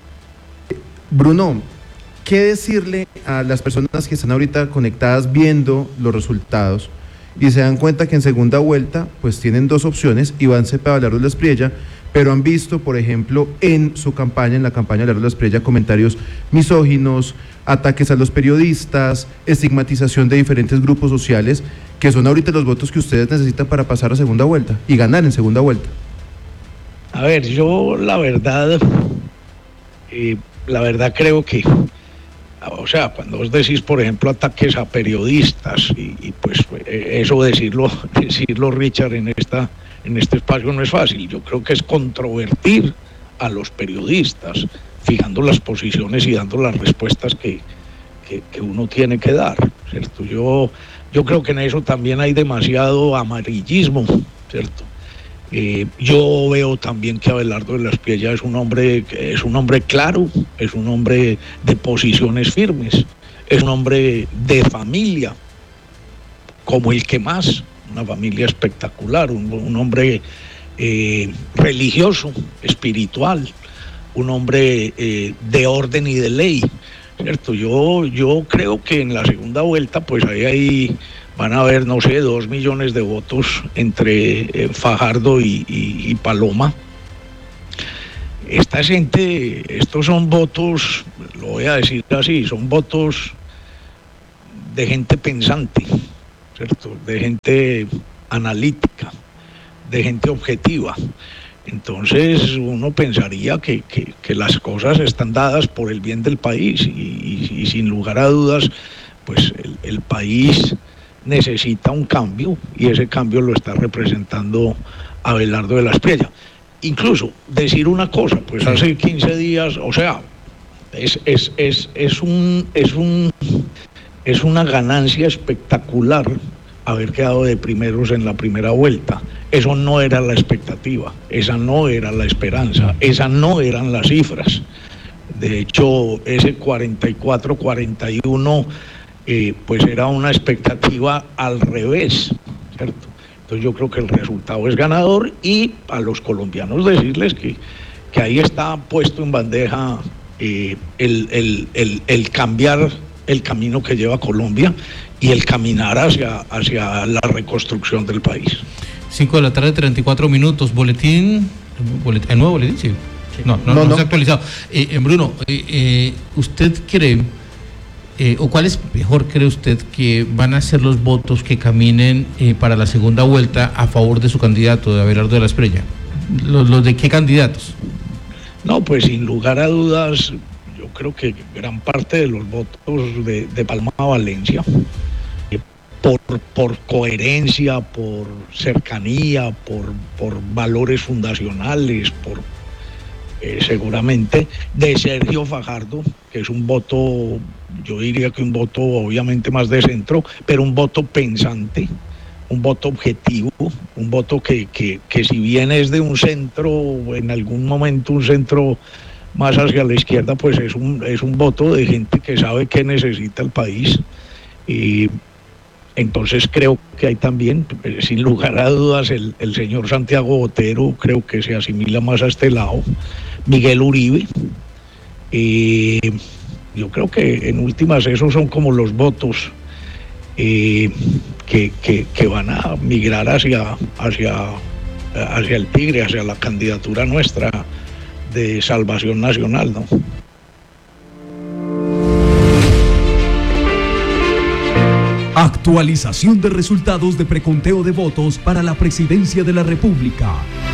Speaker 2: Bruno, ¿qué decirle a las personas que están ahorita conectadas viendo los resultados y se dan cuenta que en segunda vuelta pues tienen dos opciones, Iván Cepeda, Abelardo de la Espriella, pero han visto, por ejemplo, en su campaña, en la campaña de Abelardo de la Espriella, comentarios misóginos, ataques a los periodistas, estigmatización de diferentes grupos sociales, que son ahorita los votos que ustedes necesitan para pasar a segunda vuelta y ganar en segunda vuelta?
Speaker 12: A ver, yo la verdad, eh, la verdad creo que, o sea, cuando vos decís, por ejemplo, ataques a periodistas, y, y pues eh, eso decirlo, decirlo, Richard, en esta, en este espacio no es fácil. Yo creo que es controvertir a los periodistas, fijando las posiciones y dando las respuestas que, que, que uno tiene que dar, ¿cierto? Yo, yo creo que en eso también hay demasiado amarillismo, ¿cierto? Eh, yo veo también que Abelardo de la Espriella es un hombre, es un hombre claro, es un hombre de posiciones firmes, es un hombre de familia, como el que más, una familia espectacular, un, un hombre eh, religioso, espiritual, un hombre eh, de orden y de ley, ¿cierto? Yo, yo creo que en la segunda vuelta, pues ahí, ahí van a haber, no sé, dos millones de votos entre eh, Fajardo y, y, y Paloma. Esta gente, estos son votos, lo voy a decir así, son votos de gente pensante, ¿cierto? De gente analítica, de gente objetiva. Entonces uno pensaría que, que, que las cosas están dadas por el bien del país y, y, y sin lugar a dudas, pues el, el país necesita un cambio y ese cambio lo está representando Abelardo de la Espriella. Incluso decir una cosa, pues hace quince días, o sea, es, es, es, es, un, es, un, es una ganancia espectacular haber quedado de primeros en la primera vuelta. Eso no era la expectativa, esa no era la esperanza, esas no eran las cifras. De hecho, ese cuarenta y cuatro cuarenta y uno eh, pues era una expectativa al revés, ¿cierto? Entonces yo creo que el resultado es ganador y a los colombianos decirles que, que ahí está puesto en bandeja eh, el, el, el, el cambiar el camino que lleva Colombia y el caminar hacia, hacia la reconstrucción del país.
Speaker 1: cinco de la tarde, treinta y cuatro minutos. Boletín, boletín ¿el nuevo boletín? Sí. Sí. No, no, no, no se ha actualizado. Eh, Bruno, eh, eh, ¿usted cree, eh, o cuál es mejor cree usted que van a ser los votos que caminen eh, para la segunda vuelta a favor de su candidato, de Abelardo de la Espriella? ¿Los, los de qué candidatos?
Speaker 12: No, pues sin lugar a dudas, yo creo que gran parte de los votos de, de Paloma Valencia, Por, por coherencia, por cercanía, por, por valores fundacionales, por eh, seguramente de Sergio Fajardo, que es un voto, yo diría que un voto obviamente más de centro, pero un voto pensante, un voto objetivo, un voto que, que, que si bien es de un centro, en algún momento un centro más hacia la izquierda, pues es un, es un voto de gente que sabe qué necesita el país. Y entonces creo que hay también, sin lugar a dudas, el, el señor Santiago Botero creo que se asimila más a este lado, Miguel Uribe, eh, yo creo que en últimas esos son como los votos eh, que, que, que van a migrar hacia, hacia, hacia el Tigre, hacia la candidatura nuestra de Salvación Nacional, ¿no?
Speaker 8: Actualización de resultados de preconteo de votos para la presidencia de la República.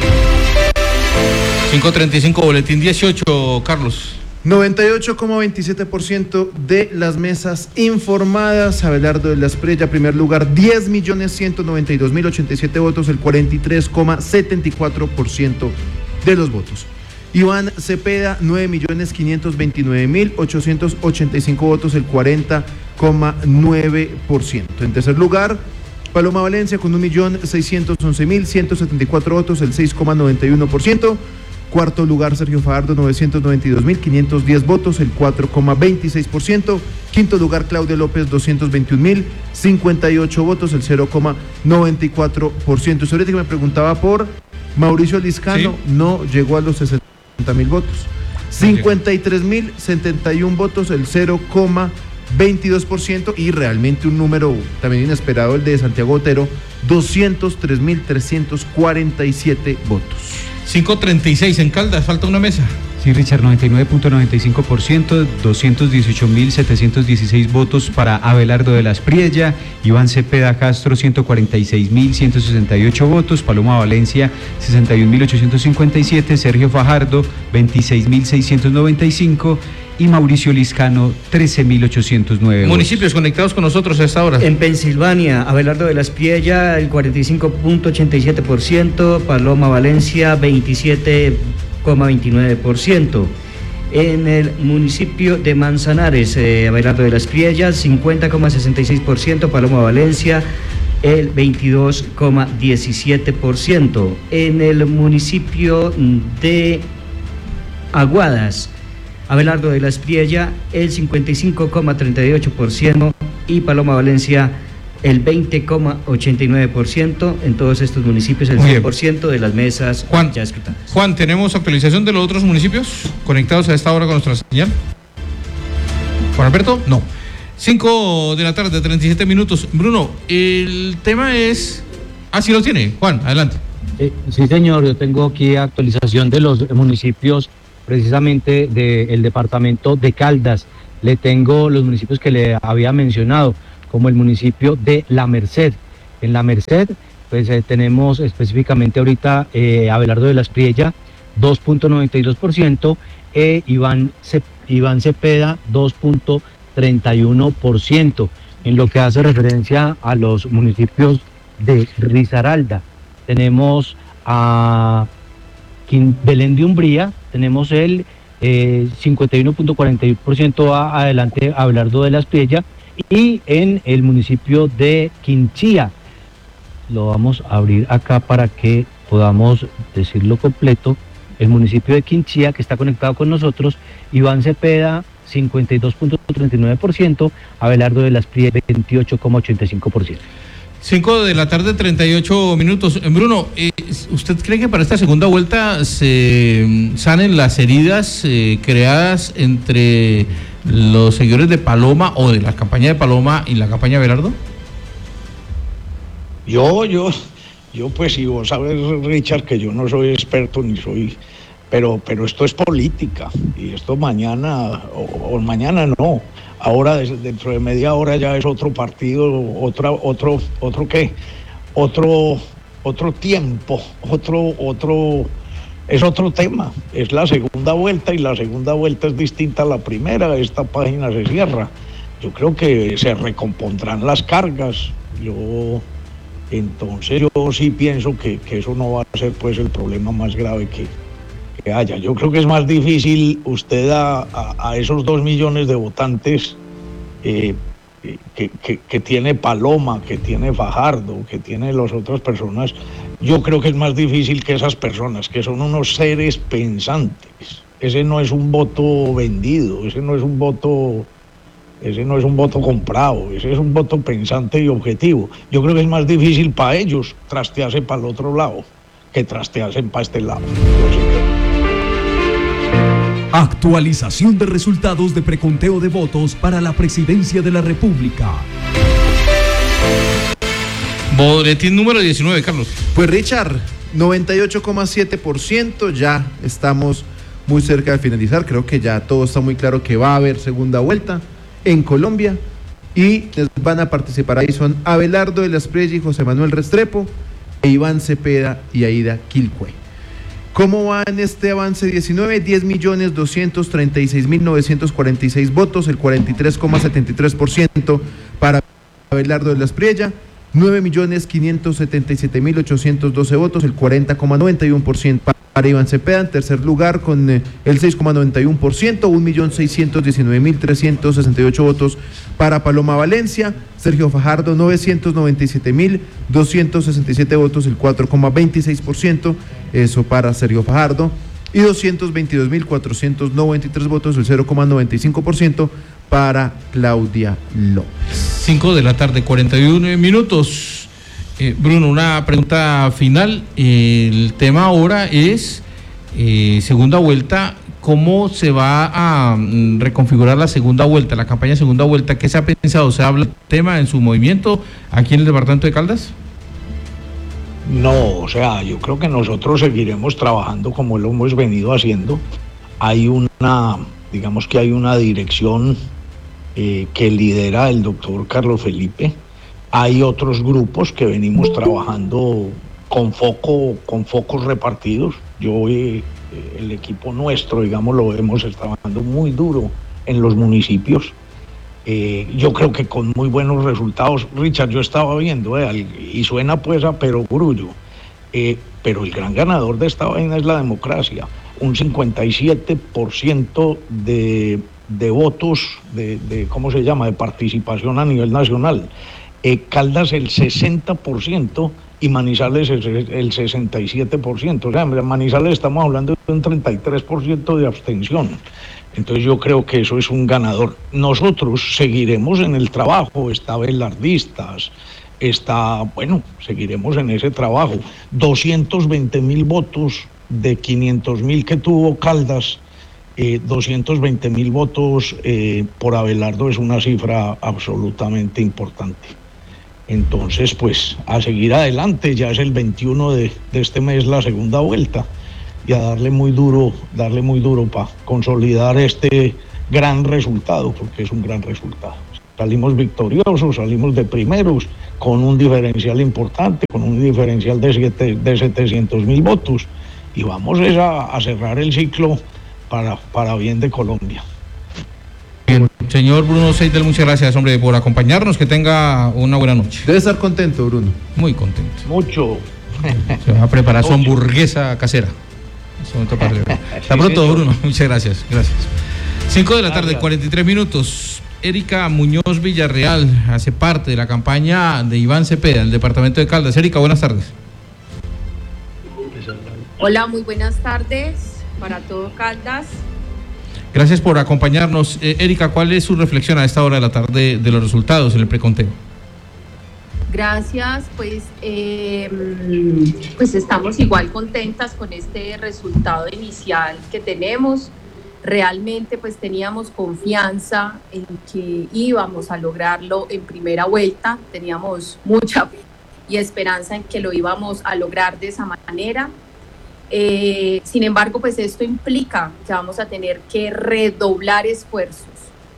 Speaker 1: cinco treinta y cinco, boletín dieciocho, Carlos.
Speaker 2: noventa y ocho coma veintisiete por ciento de las mesas informadas. Abelardo de la Espriella, primer lugar, diez millones ciento noventa y dos mil ochenta y siete votos, el cuarenta y tres coma setenta y cuatro por ciento de los votos. Iván Cepeda, nueve millones quinientos veintinueve mil ochocientos ochenta y cinco votos, el cuarenta coma nueve por ciento. En tercer lugar, Paloma Valencia con un millón seiscientos once mil ciento setenta y cuatro votos, el seis coma noventa y uno por ciento. Cuarto lugar, Sergio Fajardo, novecientos noventa y dos mil quinientos diez votos, el cuatro coma veintiséis por ciento. Quinto lugar, Claudia López, doscientos veintiún mil cincuenta y ocho votos, el cero coma noventa y cuatro por ciento. Usted ahorita que me preguntaba por Mauricio Liscano, sí, no llegó a los sesenta mil votos. cincuenta y tres mil setenta y uno votos, el cero coma veintidós por ciento, y realmente un número también inesperado, el de Santiago Botero, doscientos tres mil trescientos cuarenta y siete votos.
Speaker 1: cinco treinta y seis en Caldas, falta una mesa.
Speaker 4: Sí, Richard, noventa y nueve punto noventa y cinco por ciento, doscientos dieciocho mil setecientos dieciséis votos para Abelardo de la Espriella, Iván Cepeda Castro, ciento cuarenta y seis mil ciento sesenta y ocho votos, Paloma Valencia, sesenta y un mil ochocientos cincuenta y siete, Sergio Fajardo, veintiséis mil seiscientos noventa y cinco y Mauricio Liscano, trece mil ochocientos nueve.
Speaker 1: Municipios votos conectados con nosotros a esta hora.
Speaker 10: En Pensilvania, Abelardo de la Espriella, el cuarenta y cinco punto ochenta y siete por ciento, Paloma Valencia, veintisiete coma veintinueve por ciento. En el municipio de Manzanares, eh, Abelardo de la Espriella, cincuenta coma sesenta y seis por ciento, Paloma Valencia, el veintidós coma diecisiete por ciento. En el municipio de Aguadas, Abelardo de la Espriella, el cincuenta y cinco coma treinta y ocho por ciento y Paloma Valencia el veinte coma ochenta y nueve por ciento, en todos estos municipios el cien por ciento de las mesas
Speaker 1: Juan,
Speaker 10: ya escrutadas.
Speaker 1: Juan, ¿tenemos actualización de los otros municipios conectados a esta hora con nuestra señal? ¿Juan Alberto? No. cinco de la tarde, treinta y siete minutos. Bruno, el tema es... Ah, sí lo tiene. Juan, adelante.
Speaker 11: Eh, sí, señor, yo tengo aquí actualización de los municipios precisamente del departamento de Caldas. Le tengo los municipios que le había mencionado, como el municipio de La Merced. En La Merced, pues eh, tenemos específicamente ahorita eh, Abelardo de la Espriella, dos punto noventa y dos por ciento, e Iván, Cep- Iván Cepeda, dos punto treinta y uno por ciento. En lo que hace referencia a los municipios de Risaralda, tenemos a Quin- Belén de Umbría, tenemos el eh, cincuenta y uno punto cuarenta y uno por ciento a adelante Abelardo de la Espriella, y en el municipio de Quinchía, lo vamos a abrir acá para que podamos decirlo completo, el municipio de Quinchía, que está conectado con nosotros, Iván Cepeda, cincuenta y dos punto treinta y nueve por ciento, Abelardo de la Espriella, veintiocho coma ochenta y cinco por ciento.
Speaker 1: cinco de la tarde, treinta y ocho minutos. Bruno, eh, ¿usted cree que para esta segunda vuelta se sanen las heridas eh, creadas entre los seguidores de Paloma o de la campaña de Paloma y la campaña de Abelardo?
Speaker 12: Yo, yo, yo pues si vos sabes, Richard, que yo no soy experto ni soy, pero, pero esto es política y esto mañana, o, o mañana no, ahora dentro de media hora ya es otro partido, otra, otro, otro qué, otro, otro tiempo, otro, otro, es otro tema, es la segunda vuelta y la segunda vuelta es distinta a la primera, esta página se cierra, yo creo que se recompondrán las cargas, yo... Entonces yo sí pienso que, que eso no va a ser pues el problema más grave que, que haya. Yo creo que es más difícil usted a, a, a esos dos millones de votantes eh, que, que, que tiene Paloma, que tiene Fajardo, que tiene las otras personas, yo creo que es más difícil que esas personas, que son unos seres pensantes. Ese no es un voto vendido, ese no es un voto... Ese no es un voto comprado, ese es un voto pensante y objetivo. Yo creo que es más difícil para ellos trastearse para el otro lado que trastearse para este lado.
Speaker 8: Actualización de resultados de preconteo de votos para la presidencia de la República.
Speaker 1: Boletín número diecinueve, Carlos.
Speaker 2: Pues Richard, noventa y ocho coma siete por ciento, ya estamos muy cerca de finalizar. Creo que ya todo está muy claro que va a haber segunda vuelta en Colombia, y van a participar ahí son Abelardo de la Espriella y José Manuel Restrepo, e Iván Cepeda y Aida Quilcue. ¿Cómo va en este avance diecinueve? diez millones doscientos treinta y seis mil novecientos cuarenta y seis votos, el cuarenta y tres coma setenta y tres por ciento para Abelardo de la Espriella, nueve millones quinientos setenta y siete mil ochocientos doce votos, el cuarenta coma noventa y uno por ciento para Iván Cepeda, en tercer lugar con eh, el seis coma noventa y uno por ciento, un millón seiscientos diecinueve mil trescientos sesenta y ocho votos para Paloma Valencia, Sergio Fajardo novecientos noventa y siete mil doscientos sesenta y siete votos, el cuatro coma veintiséis por ciento, eso para Sergio Fajardo, y doscientos veintidós mil cuatrocientos noventa y tres votos, el cero coma noventa y cinco por ciento para Claudia López.
Speaker 1: cinco de la tarde, cuarenta y uno minutos. Eh, Bruno, una pregunta final. Eh, el tema ahora es eh, segunda vuelta. ¿Cómo se va a mm, reconfigurar la segunda vuelta, la campaña de segunda vuelta? ¿Qué se ha pensado? ¿Se habla del tema en su movimiento aquí en el departamento de Caldas?
Speaker 12: No, o sea, yo creo que nosotros seguiremos trabajando como lo hemos venido haciendo. Hay una, digamos que hay una dirección eh, que lidera el doctor Carlos Felipe. Hay otros grupos que venimos trabajando con foco, con focos repartidos. Yo, eh, el equipo nuestro, digamos, lo hemos estado trabajando muy duro en los municipios. Eh, yo creo que con muy buenos resultados. Richard, yo estaba viendo, eh, y suena pues a perogrullo, eh, pero el gran ganador de esta vaina es la democracia. Un cincuenta y siete por ciento de, de votos, de, de, ¿cómo se llama?, de participación a nivel nacional. Eh, Caldas el sesenta por ciento y Manizales el, el sesenta y siete por ciento. O sea, en Manizales estamos hablando de un treinta y tres por ciento de abstención. Entonces yo creo que eso es un ganador. Nosotros seguiremos en el trabajo, está Abelardistas, está, bueno, seguiremos en ese trabajo. doscientos veinte mil votos de quinientos mil que tuvo Caldas, eh, doscientos veinte mil votos eh, por Abelardo es una cifra absolutamente importante. Entonces, pues, a seguir adelante, ya es el veintiuno de, de este mes la segunda vuelta, y a darle muy duro, darle muy duro para consolidar este gran resultado, porque es un gran resultado. Salimos victoriosos, salimos de primeros, con un diferencial importante, con un diferencial de, siete, de setecientos mil votos, y vamos a, a cerrar el ciclo para, para bien de Colombia.
Speaker 1: Bien, señor Bruno Seidel, muchas gracias, hombre, por acompañarnos, que tenga una buena noche.
Speaker 2: Debe estar contento, Bruno.
Speaker 1: Muy contento.
Speaker 12: Mucho.
Speaker 1: Se va a preparar su hamburguesa casera. Hasta pronto, Bruno, muchas gracias, gracias. cinco de la tarde, cuarenta y tres minutos. Erika Muñoz Villarreal hace parte de la campaña de Iván Cepeda, en el departamento de Caldas. Erika, buenas tardes.
Speaker 13: Hola, muy buenas tardes para todo Caldas.
Speaker 1: Gracias por acompañarnos. Eh, Erika, ¿cuál es su reflexión a esta hora de la tarde de los resultados en el preconteo?
Speaker 13: Gracias, pues, eh, pues estamos igual contentas con este resultado inicial que tenemos. Realmente pues teníamos confianza en que íbamos a lograrlo en primera vuelta, teníamos mucha fe y esperanza en que lo íbamos a lograr de esa manera. Eh, sin embargo, pues esto implica que vamos a tener que redoblar esfuerzos,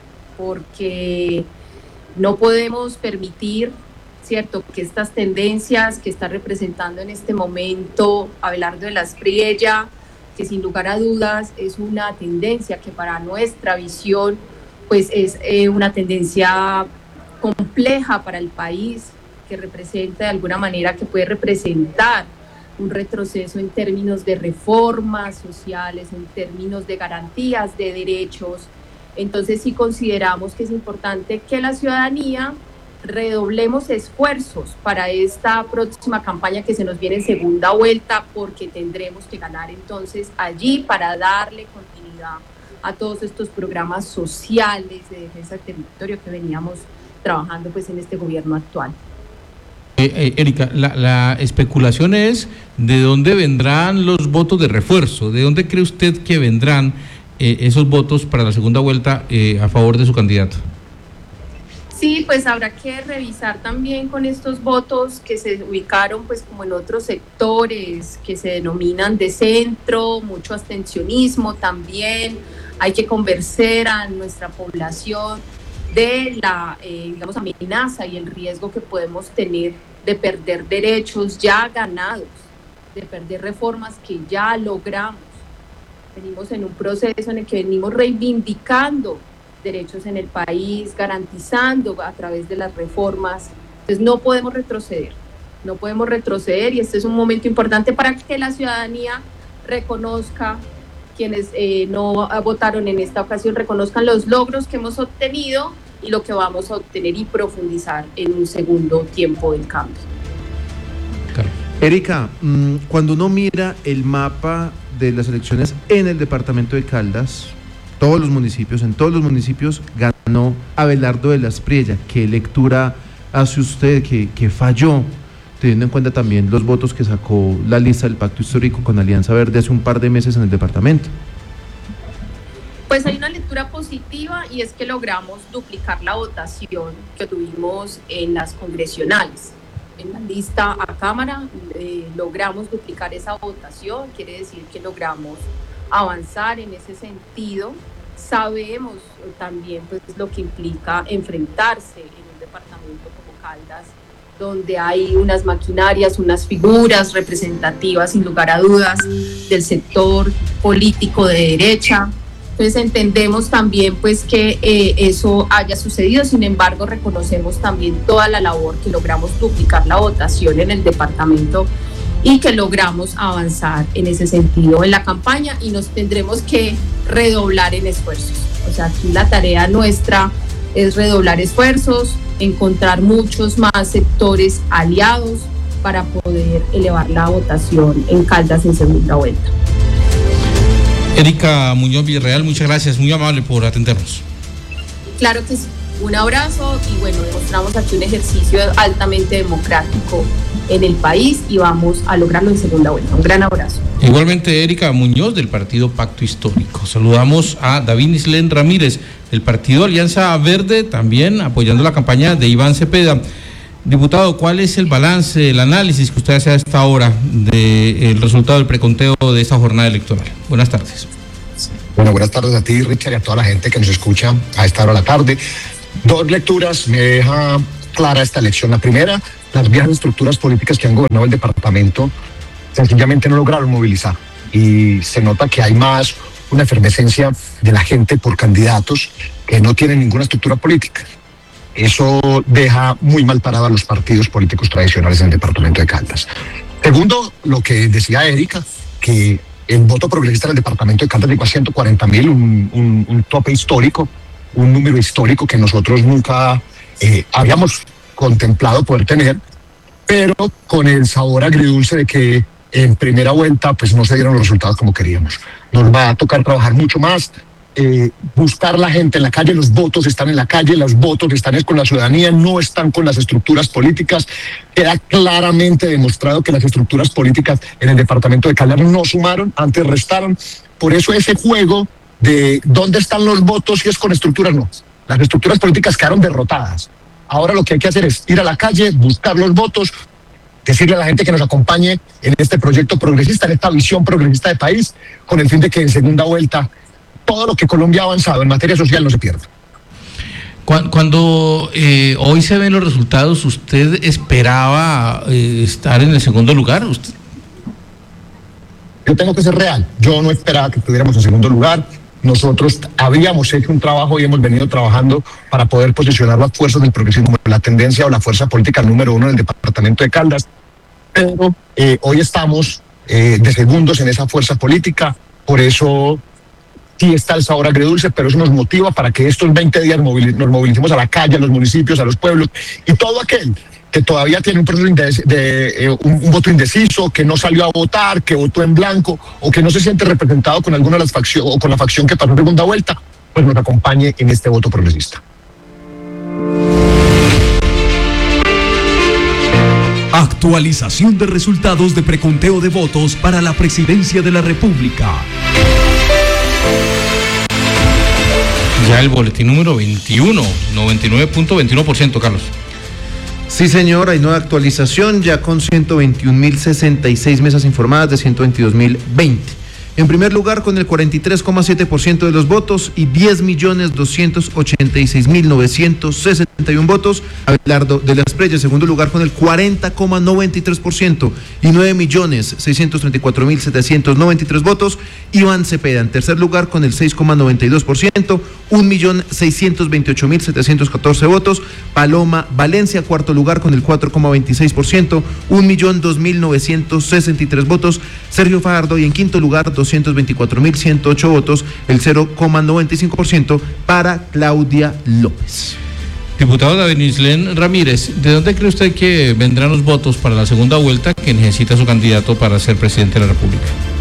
Speaker 13: porque no podemos permitir, ¿cierto?, que estas tendencias que está representando en este momento Abelardo de la Espriella, que sin lugar a dudas es una tendencia que para nuestra visión pues es eh, una tendencia compleja para el país, que representa de alguna manera, que puede representar un retroceso en términos de reformas sociales, en términos de garantías de derechos. Entonces sí consideramos que es importante que la ciudadanía redoblemos esfuerzos para esta próxima campaña que se nos viene en segunda vuelta, porque tendremos que ganar entonces allí para darle continuidad a todos estos programas sociales de defensa del territorio que veníamos trabajando pues en este gobierno actual.
Speaker 1: Eh, eh, Erika, la, la especulación es de dónde vendrán los votos de refuerzo, de dónde cree usted que vendrán eh, esos votos para la segunda vuelta eh, a favor de su candidato.
Speaker 13: Sí, pues habrá que revisar también con estos votos que se ubicaron pues como en otros sectores que se denominan de centro, mucho abstencionismo también. Hay que convencer a nuestra población de la eh, digamos, amenaza y el riesgo que podemos tener de perder derechos ya ganados, de perder reformas que ya logramos. Venimos en un proceso en el que venimos reivindicando derechos en el país, garantizando a través de las reformas. Entonces no podemos retroceder, no podemos retroceder, y este es un momento importante para que la ciudadanía reconozca, quienes eh, no votaron en esta ocasión, reconozcan los logros que hemos obtenido y lo que vamos a obtener y profundizar en un segundo tiempo del cambio.
Speaker 2: Erika, cuando uno mira el mapa de las elecciones en el departamento de Caldas, todos los municipios, en todos los municipios ganó Abelardo de la Espriella. ¿Qué lectura hace usted que, que falló, teniendo en cuenta también los votos que sacó la lista del Pacto Histórico con Alianza Verde hace un par de meses en el departamento?
Speaker 13: Pues hay una lectura positiva, y es que logramos duplicar la votación que tuvimos en las congresionales. En la lista a Cámara eh, logramos duplicar esa votación, quiere decir que logramos avanzar en ese sentido. Sabemos también pues lo que implica enfrentarse en un departamento como Caldas, donde hay unas maquinarias, unas figuras representativas sin lugar a dudas del sector político de derecha. Entonces entendemos también pues que eh, eso haya sucedido. Sin embargo, reconocemos también toda la labor que logramos duplicar la votación en el departamento y que logramos avanzar en ese sentido en la campaña, y nos tendremos que redoblar en esfuerzos. O sea, aquí la tarea nuestra es redoblar esfuerzos, encontrar muchos más sectores aliados para poder elevar la votación en Caldas en segunda vuelta.
Speaker 1: Erika Muñoz Villarreal, muchas gracias, muy amable por atendernos.
Speaker 13: Claro que sí. Un abrazo y bueno, demostramos aquí un ejercicio altamente democrático en el país y vamos a lograrlo en segunda vuelta. Un gran abrazo.
Speaker 1: Igualmente, Erika Muñoz, del partido Pacto Histórico. Saludamos a David Nislén Ramírez, del partido Alianza Verde, también apoyando la campaña de Iván Cepeda. Diputado, ¿cuál es el balance, el análisis que usted hace a esta hora del resultado del preconteo de esta jornada electoral? Buenas tardes.
Speaker 14: Bueno, buenas tardes a ti, Richard, y a toda la gente que nos escucha a esta hora de la tarde. Dos lecturas me deja clara esta elección. La primera, las viejas estructuras políticas que han gobernado el departamento sencillamente no lograron movilizar. Y se nota que hay más una efervescencia de la gente por candidatos que no tienen ninguna estructura política. Eso deja muy mal parado a los partidos políticos tradicionales en el departamento de Caldas. Segundo, lo que decía Erika, que el voto progresista del departamento de Caldas llegó a ciento cuarenta mil, un, un, un tope histórico, un número histórico que nosotros nunca eh, habíamos contemplado poder tener, pero con el sabor agridulce de que en primera vuelta pues no se dieron los resultados como queríamos. Nos va a tocar trabajar mucho más, eh, buscar la gente en la calle. Los votos están en la calle, los votos están con la ciudadanía, no están con las estructuras políticas. Queda claramente demostrado que las estructuras políticas en el departamento de Caldas no sumaron, antes restaron. Por eso ese juego de dónde están los votos si es con estructuras, no. Las estructuras políticas quedaron derrotadas. Ahora lo que hay que hacer es ir a la calle, buscar los votos, decirle a la gente que nos acompañe en este proyecto progresista, en esta visión progresista de país, con el fin de que en segunda vuelta todo lo que Colombia ha avanzado en materia social no se pierda.
Speaker 1: Cuando eh, hoy se ven los resultados, ¿usted esperaba eh, estar en el segundo lugar? ¿Usted?
Speaker 14: Yo tengo que ser real. Yo no esperaba que estuviéramos en segundo lugar. Nosotros habíamos hecho un trabajo y hemos venido trabajando para poder posicionar las fuerzas del progresismo como la tendencia o la fuerza política número uno del departamento de Caldas. Pero eh, hoy estamos eh, de segundos en esa fuerza política. Por eso sí está el sabor agridulce, pero eso nos motiva para que estos veinte días movil- nos movilicemos a la calle, a los municipios, a los pueblos, y todo aquel que todavía tiene un proceso de, de eh, un, un voto indeciso, que no salió a votar, que votó en blanco, o que no se siente representado con alguna de las facciones o con la facción que pasó en segunda vuelta, pues nos acompañe en este voto progresista.
Speaker 8: Actualización de resultados de preconteo de votos para la presidencia de la República.
Speaker 1: Ya el boletín número veintiuno, noventa y nueve punto veintiuno por ciento, Carlos.
Speaker 2: Sí, señor, hay nueva actualización, ya con ciento veintiún mil sesenta y seis mesas informadas de ciento veintidós mil veinte. En primer lugar, con el cuarenta y tres coma siete por ciento de los votos y diez millones doscientos ochenta y seis mil novecientos sesenta y uno votos, Abelardo de las Preyes. En segundo lugar, con el cuarenta coma noventa y tres por ciento y nueve millones seiscientos treinta y cuatro mil setecientos noventa y tres votos, Iván Cepeda. En tercer lugar, con el seis coma noventa y dos por ciento, un millón seiscientos veintiocho mil setecientos catorce votos, Paloma Valencia. Cuarto lugar, con el cuatro coma veintiséis por ciento, un millón dos mil novecientos sesenta y tres votos, Sergio Fajardo. Y en quinto lugar, doscientos veinticuatro mil ciento ocho votos, el cero coma noventa y cinco por ciento para Claudia López.
Speaker 1: Diputado David Nislén Ramírez, ¿de dónde cree usted que vendrán los votos para la segunda vuelta que necesita su candidato para ser presidente de la República?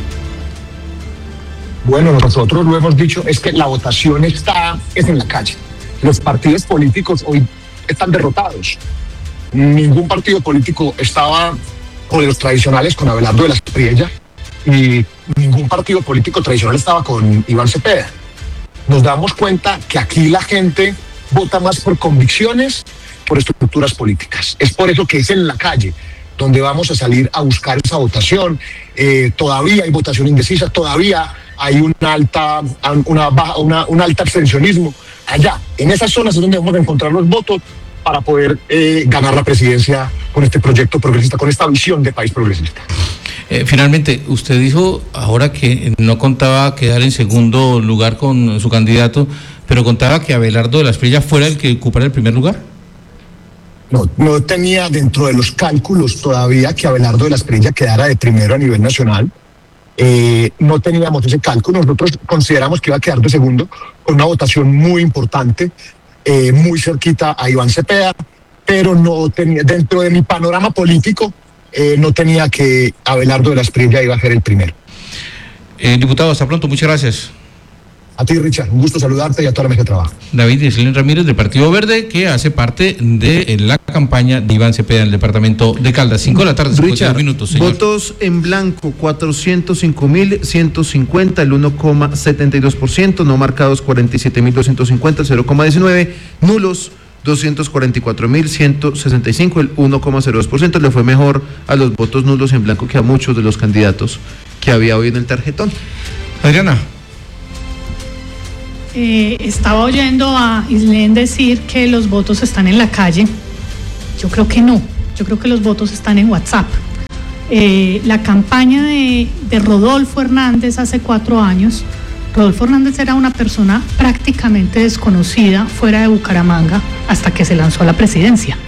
Speaker 14: Bueno, nosotros lo hemos dicho, es que la votación está es en la calle. Los partidos políticos hoy están derrotados. Ningún partido político estaba con los tradicionales, con Abelardo de las Preyes, y ningún partido político tradicional estaba con Iván Cepeda. Nos damos cuenta que aquí la gente vota más por convicciones, por estructuras políticas. Es por eso que es en la calle donde vamos a salir a buscar esa votación. Eh, todavía hay votación indecisa, todavía hay una alta, una baja, una, un alto abstencionismo. Allá, en esas zonas es donde vamos a encontrar los votos para poder eh, ganar la presidencia con este proyecto progresista, con esta visión de país progresista.
Speaker 1: Eh, finalmente, usted dijo ahora que no contaba quedar en segundo lugar con su candidato, pero contaba que Abelardo de las Preyes fuera el que ocupara el primer lugar.
Speaker 14: No, no tenía dentro de los cálculos todavía que Abelardo de las Preyes quedara de primero a nivel nacional. Eh, no teníamos ese cálculo. Nosotros consideramos que iba a quedar de segundo con una votación muy importante, eh, muy cerquita a Iván Cepeda, pero no tenía, dentro de mi panorama político, eh, no tenía que Abelardo de las Preyes iba a ser el primero.
Speaker 1: Eh, diputado, hasta pronto, muchas gracias.
Speaker 14: A ti, Richard, un gusto saludarte y a toda la mesa de trabajo.
Speaker 1: David Yeslin Ramírez, del Partido Verde, que hace parte de la campaña de Iván Cepeda en el departamento de Caldas. cinco de la tarde, cincuenta y dos minutos, señor.
Speaker 2: Votos en blanco, cuatrocientos cinco mil ciento cincuenta, el uno coma setenta y dos por ciento, no marcados cuarenta y siete mil doscientos cincuenta, el cero coma diecinueve, nulos doscientos cuarenta y cuatro mil ciento sesenta y cinco, el uno coma cero dos por ciento. Le fue mejor a los votos nulos en blanco que a muchos de los candidatos que había hoy en el tarjetón.
Speaker 1: Adriana.
Speaker 5: Eh, estaba oyendo a Islén decir que los votos están en la calle. Yo creo que no, yo creo que los votos están en WhatsApp. Eh, la campaña de, de Rodolfo Hernández hace cuatro años, Rodolfo Hernández era una persona prácticamente desconocida fuera de Bucaramanga hasta que se lanzó a la presidencia.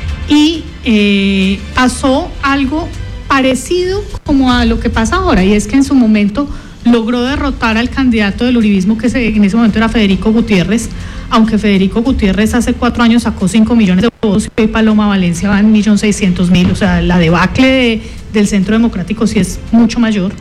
Speaker 5: Y eh, pasó algo parecido como a lo que pasa ahora, y es que en su momento logró derrotar al candidato del uribismo, que se, en ese momento era Federico Gutiérrez, aunque Federico Gutiérrez hace cuatro años sacó cinco millones de votos y Paloma Valencia va en un millón seiscientos mil, o sea, la debacle de, del Centro Democrático sí es mucho mayor.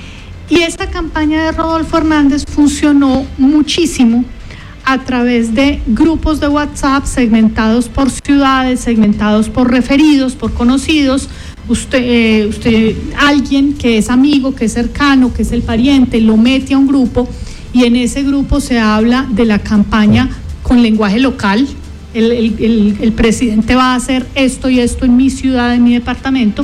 Speaker 5: Y esta campaña de Rodolfo Hernández funcionó muchísimo a través de grupos de WhatsApp segmentados por ciudades, segmentados por referidos, por conocidos. Usted, eh, usted, alguien que es amigo, que es cercano, que es el pariente, lo mete a un grupo y en ese grupo se habla de la campaña con lenguaje local. El, el, el, el presidente va a hacer esto y esto en mi ciudad, en mi departamento.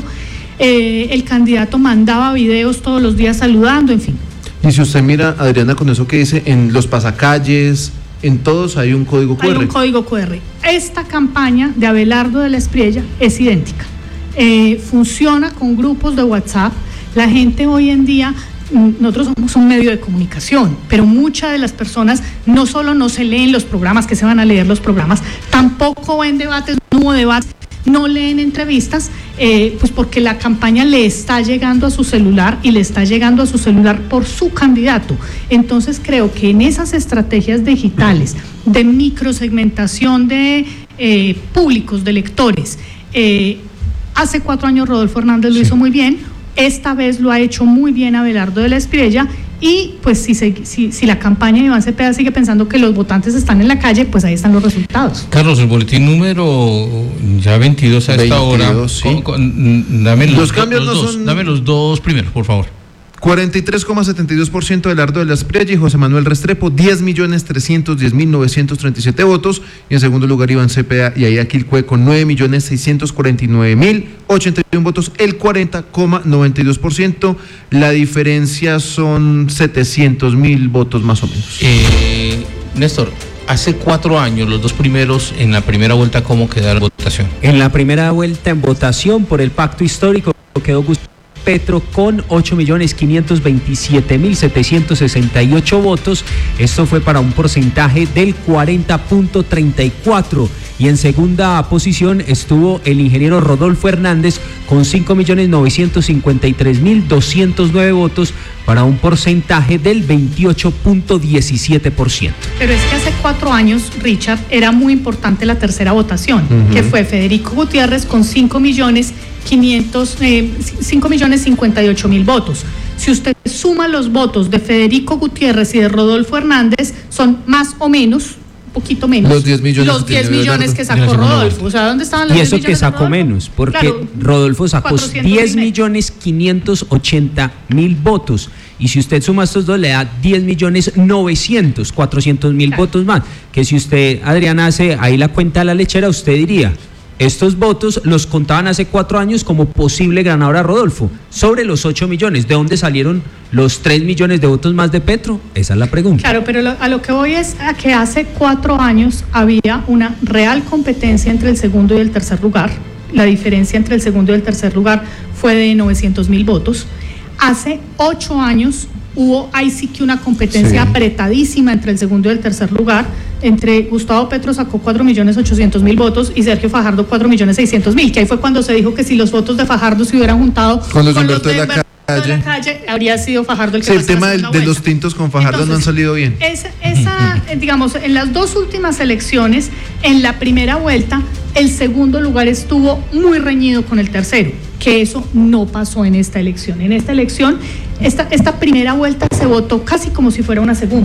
Speaker 5: Eh, el candidato mandaba videos todos los días saludando, en fin.
Speaker 2: Y si usted mira, Adriana, con eso que dice, en los pasacalles, en todos hay un código cu erre.
Speaker 5: Hay un código cu erre. Esta campaña de Abelardo de la Espriella es idéntica. Eh, funciona con grupos de WhatsApp. La gente hoy en día, nosotros somos un medio de comunicación, pero muchas de las personas no solo no se leen los programas, que se van a leer los programas, tampoco ven debates, no hubo debates, no leen entrevistas, eh, pues porque la campaña le está llegando a su celular y le está llegando a su celular por su candidato. Entonces creo que en esas estrategias digitales de microsegmentación de eh, públicos, de lectores, eh, hace cuatro años Rodolfo Hernández lo sí. hizo muy bien, esta vez lo ha hecho muy bien Abelardo de la Espriella, y pues si, se, si, si la campaña de Iván Cepeda sigue pensando que los votantes están en la calle, pues ahí están los resultados.
Speaker 1: Carlos, el boletín número ya veintidós a esta
Speaker 2: veintidós,
Speaker 1: hora.
Speaker 2: Sí.
Speaker 1: Con, con, dame los,
Speaker 2: los cambios
Speaker 1: los
Speaker 2: no
Speaker 1: dos,
Speaker 2: son...
Speaker 1: dame los dos primeros, por favor.
Speaker 2: cuarenta y tres coma setenta y dos por ciento de Abelardo de la Espriella y José Manuel Restrepo, diez millones trescientos diez mil novecientos treinta y siete votos. Y en segundo lugar Iván Cepeda y Aida Quilcue con nueve millones seiscientos cuarenta y nueve mil ochenta y uno votos, el cuarenta coma noventa y dos por ciento. La diferencia son setecientos mil votos más o menos.
Speaker 1: Eh, Néstor, hace cuatro años, los dos primeros, en la primera vuelta, ¿cómo quedaron en votación?
Speaker 6: En la primera vuelta en votación por el pacto histórico quedó Gustavo Petro con ocho millones quinientos veintisiete mil setecientos sesenta y ocho votos. Esto fue para un porcentaje del cuarenta punto treinta y cuatro. Y en segunda posición estuvo el ingeniero Rodolfo Hernández con cinco millones novecientos cincuenta y tres mil doscientos nueve votos para un porcentaje del veintiocho punto diecisiete por ciento.
Speaker 5: Pero es que hace cuatro años, Richard, era muy importante la tercera votación, uh-huh. que fue Federico Gutiérrez con cinco millones quinientos, eh, cinco millones cincuenta y ocho mil votos. Si usted suma los votos de Federico Gutiérrez y de Rodolfo Hernández, son más o menos, un poquito menos,
Speaker 2: los diez millones,
Speaker 5: los diez millones que sacó Rodolfo. O sea, ¿dónde estaban los
Speaker 6: y eso
Speaker 5: diez
Speaker 6: que sacó menos, porque claro, Rodolfo sacó diez millones quinientos ochenta mil votos. Y si usted suma estos dos, le da diez millones novecientos, cuatrocientos mil claro. votos más. Que si usted, Adriana, hace ahí la cuenta de la lechera, usted diría, estos votos los contaban hace cuatro años como posible ganador a Rodolfo, sobre los ocho millones. ¿De dónde salieron los tres millones de votos más de Petro? Esa es la pregunta.
Speaker 5: Claro, pero lo, a lo que voy es a que hace cuatro años había una real competencia entre el segundo y el tercer lugar. La diferencia entre el segundo y el tercer lugar fue de novecientos mil votos. Hace ocho años hubo ahí sí que una competencia sí. apretadísima entre el segundo y el tercer lugar. Entre Gustavo Petro sacó cuatro millones ochocientos mil votos y Sergio Fajardo cuatro millones seiscientos mil, que ahí fue cuando se dijo que si los votos de Fajardo se hubieran juntado
Speaker 2: con los con de Humberto de la, calle.
Speaker 5: de la calle, habría sido Fajardo el que
Speaker 2: sí, el tema del, de los tintos con Fajardo Entonces, no han salido bien.
Speaker 5: Esa, esa digamos, en las dos últimas elecciones, en la primera vuelta, el segundo lugar estuvo muy reñido con el tercero, que eso no pasó en esta elección. En esta elección, esta, esta primera vuelta se votó casi como si fuera una segunda.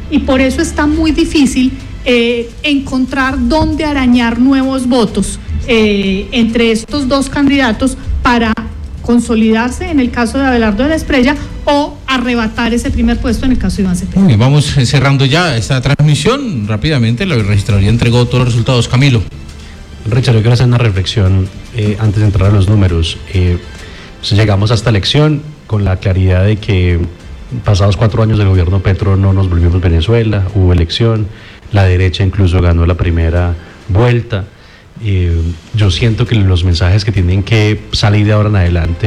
Speaker 5: y por eso está muy difícil eh, encontrar dónde arañar nuevos votos eh, entre estos dos candidatos para consolidarse en el caso de Abelardo de la Espriella o arrebatar ese primer puesto en el caso de Iván Cepeda.
Speaker 1: Muy bien, vamos cerrando ya esta transmisión rápidamente. La registraduría entregó todos los resultados. Camilo.
Speaker 7: Richard, yo quiero hacer una reflexión eh, antes de entrar a los números. Eh, pues llegamos a esta elección con la claridad de que pasados cuatro años del gobierno Petro no nos volvimos Venezuela, hubo elección, la derecha incluso ganó la primera vuelta. Eh, yo siento que los mensajes que tienen que salir de ahora en adelante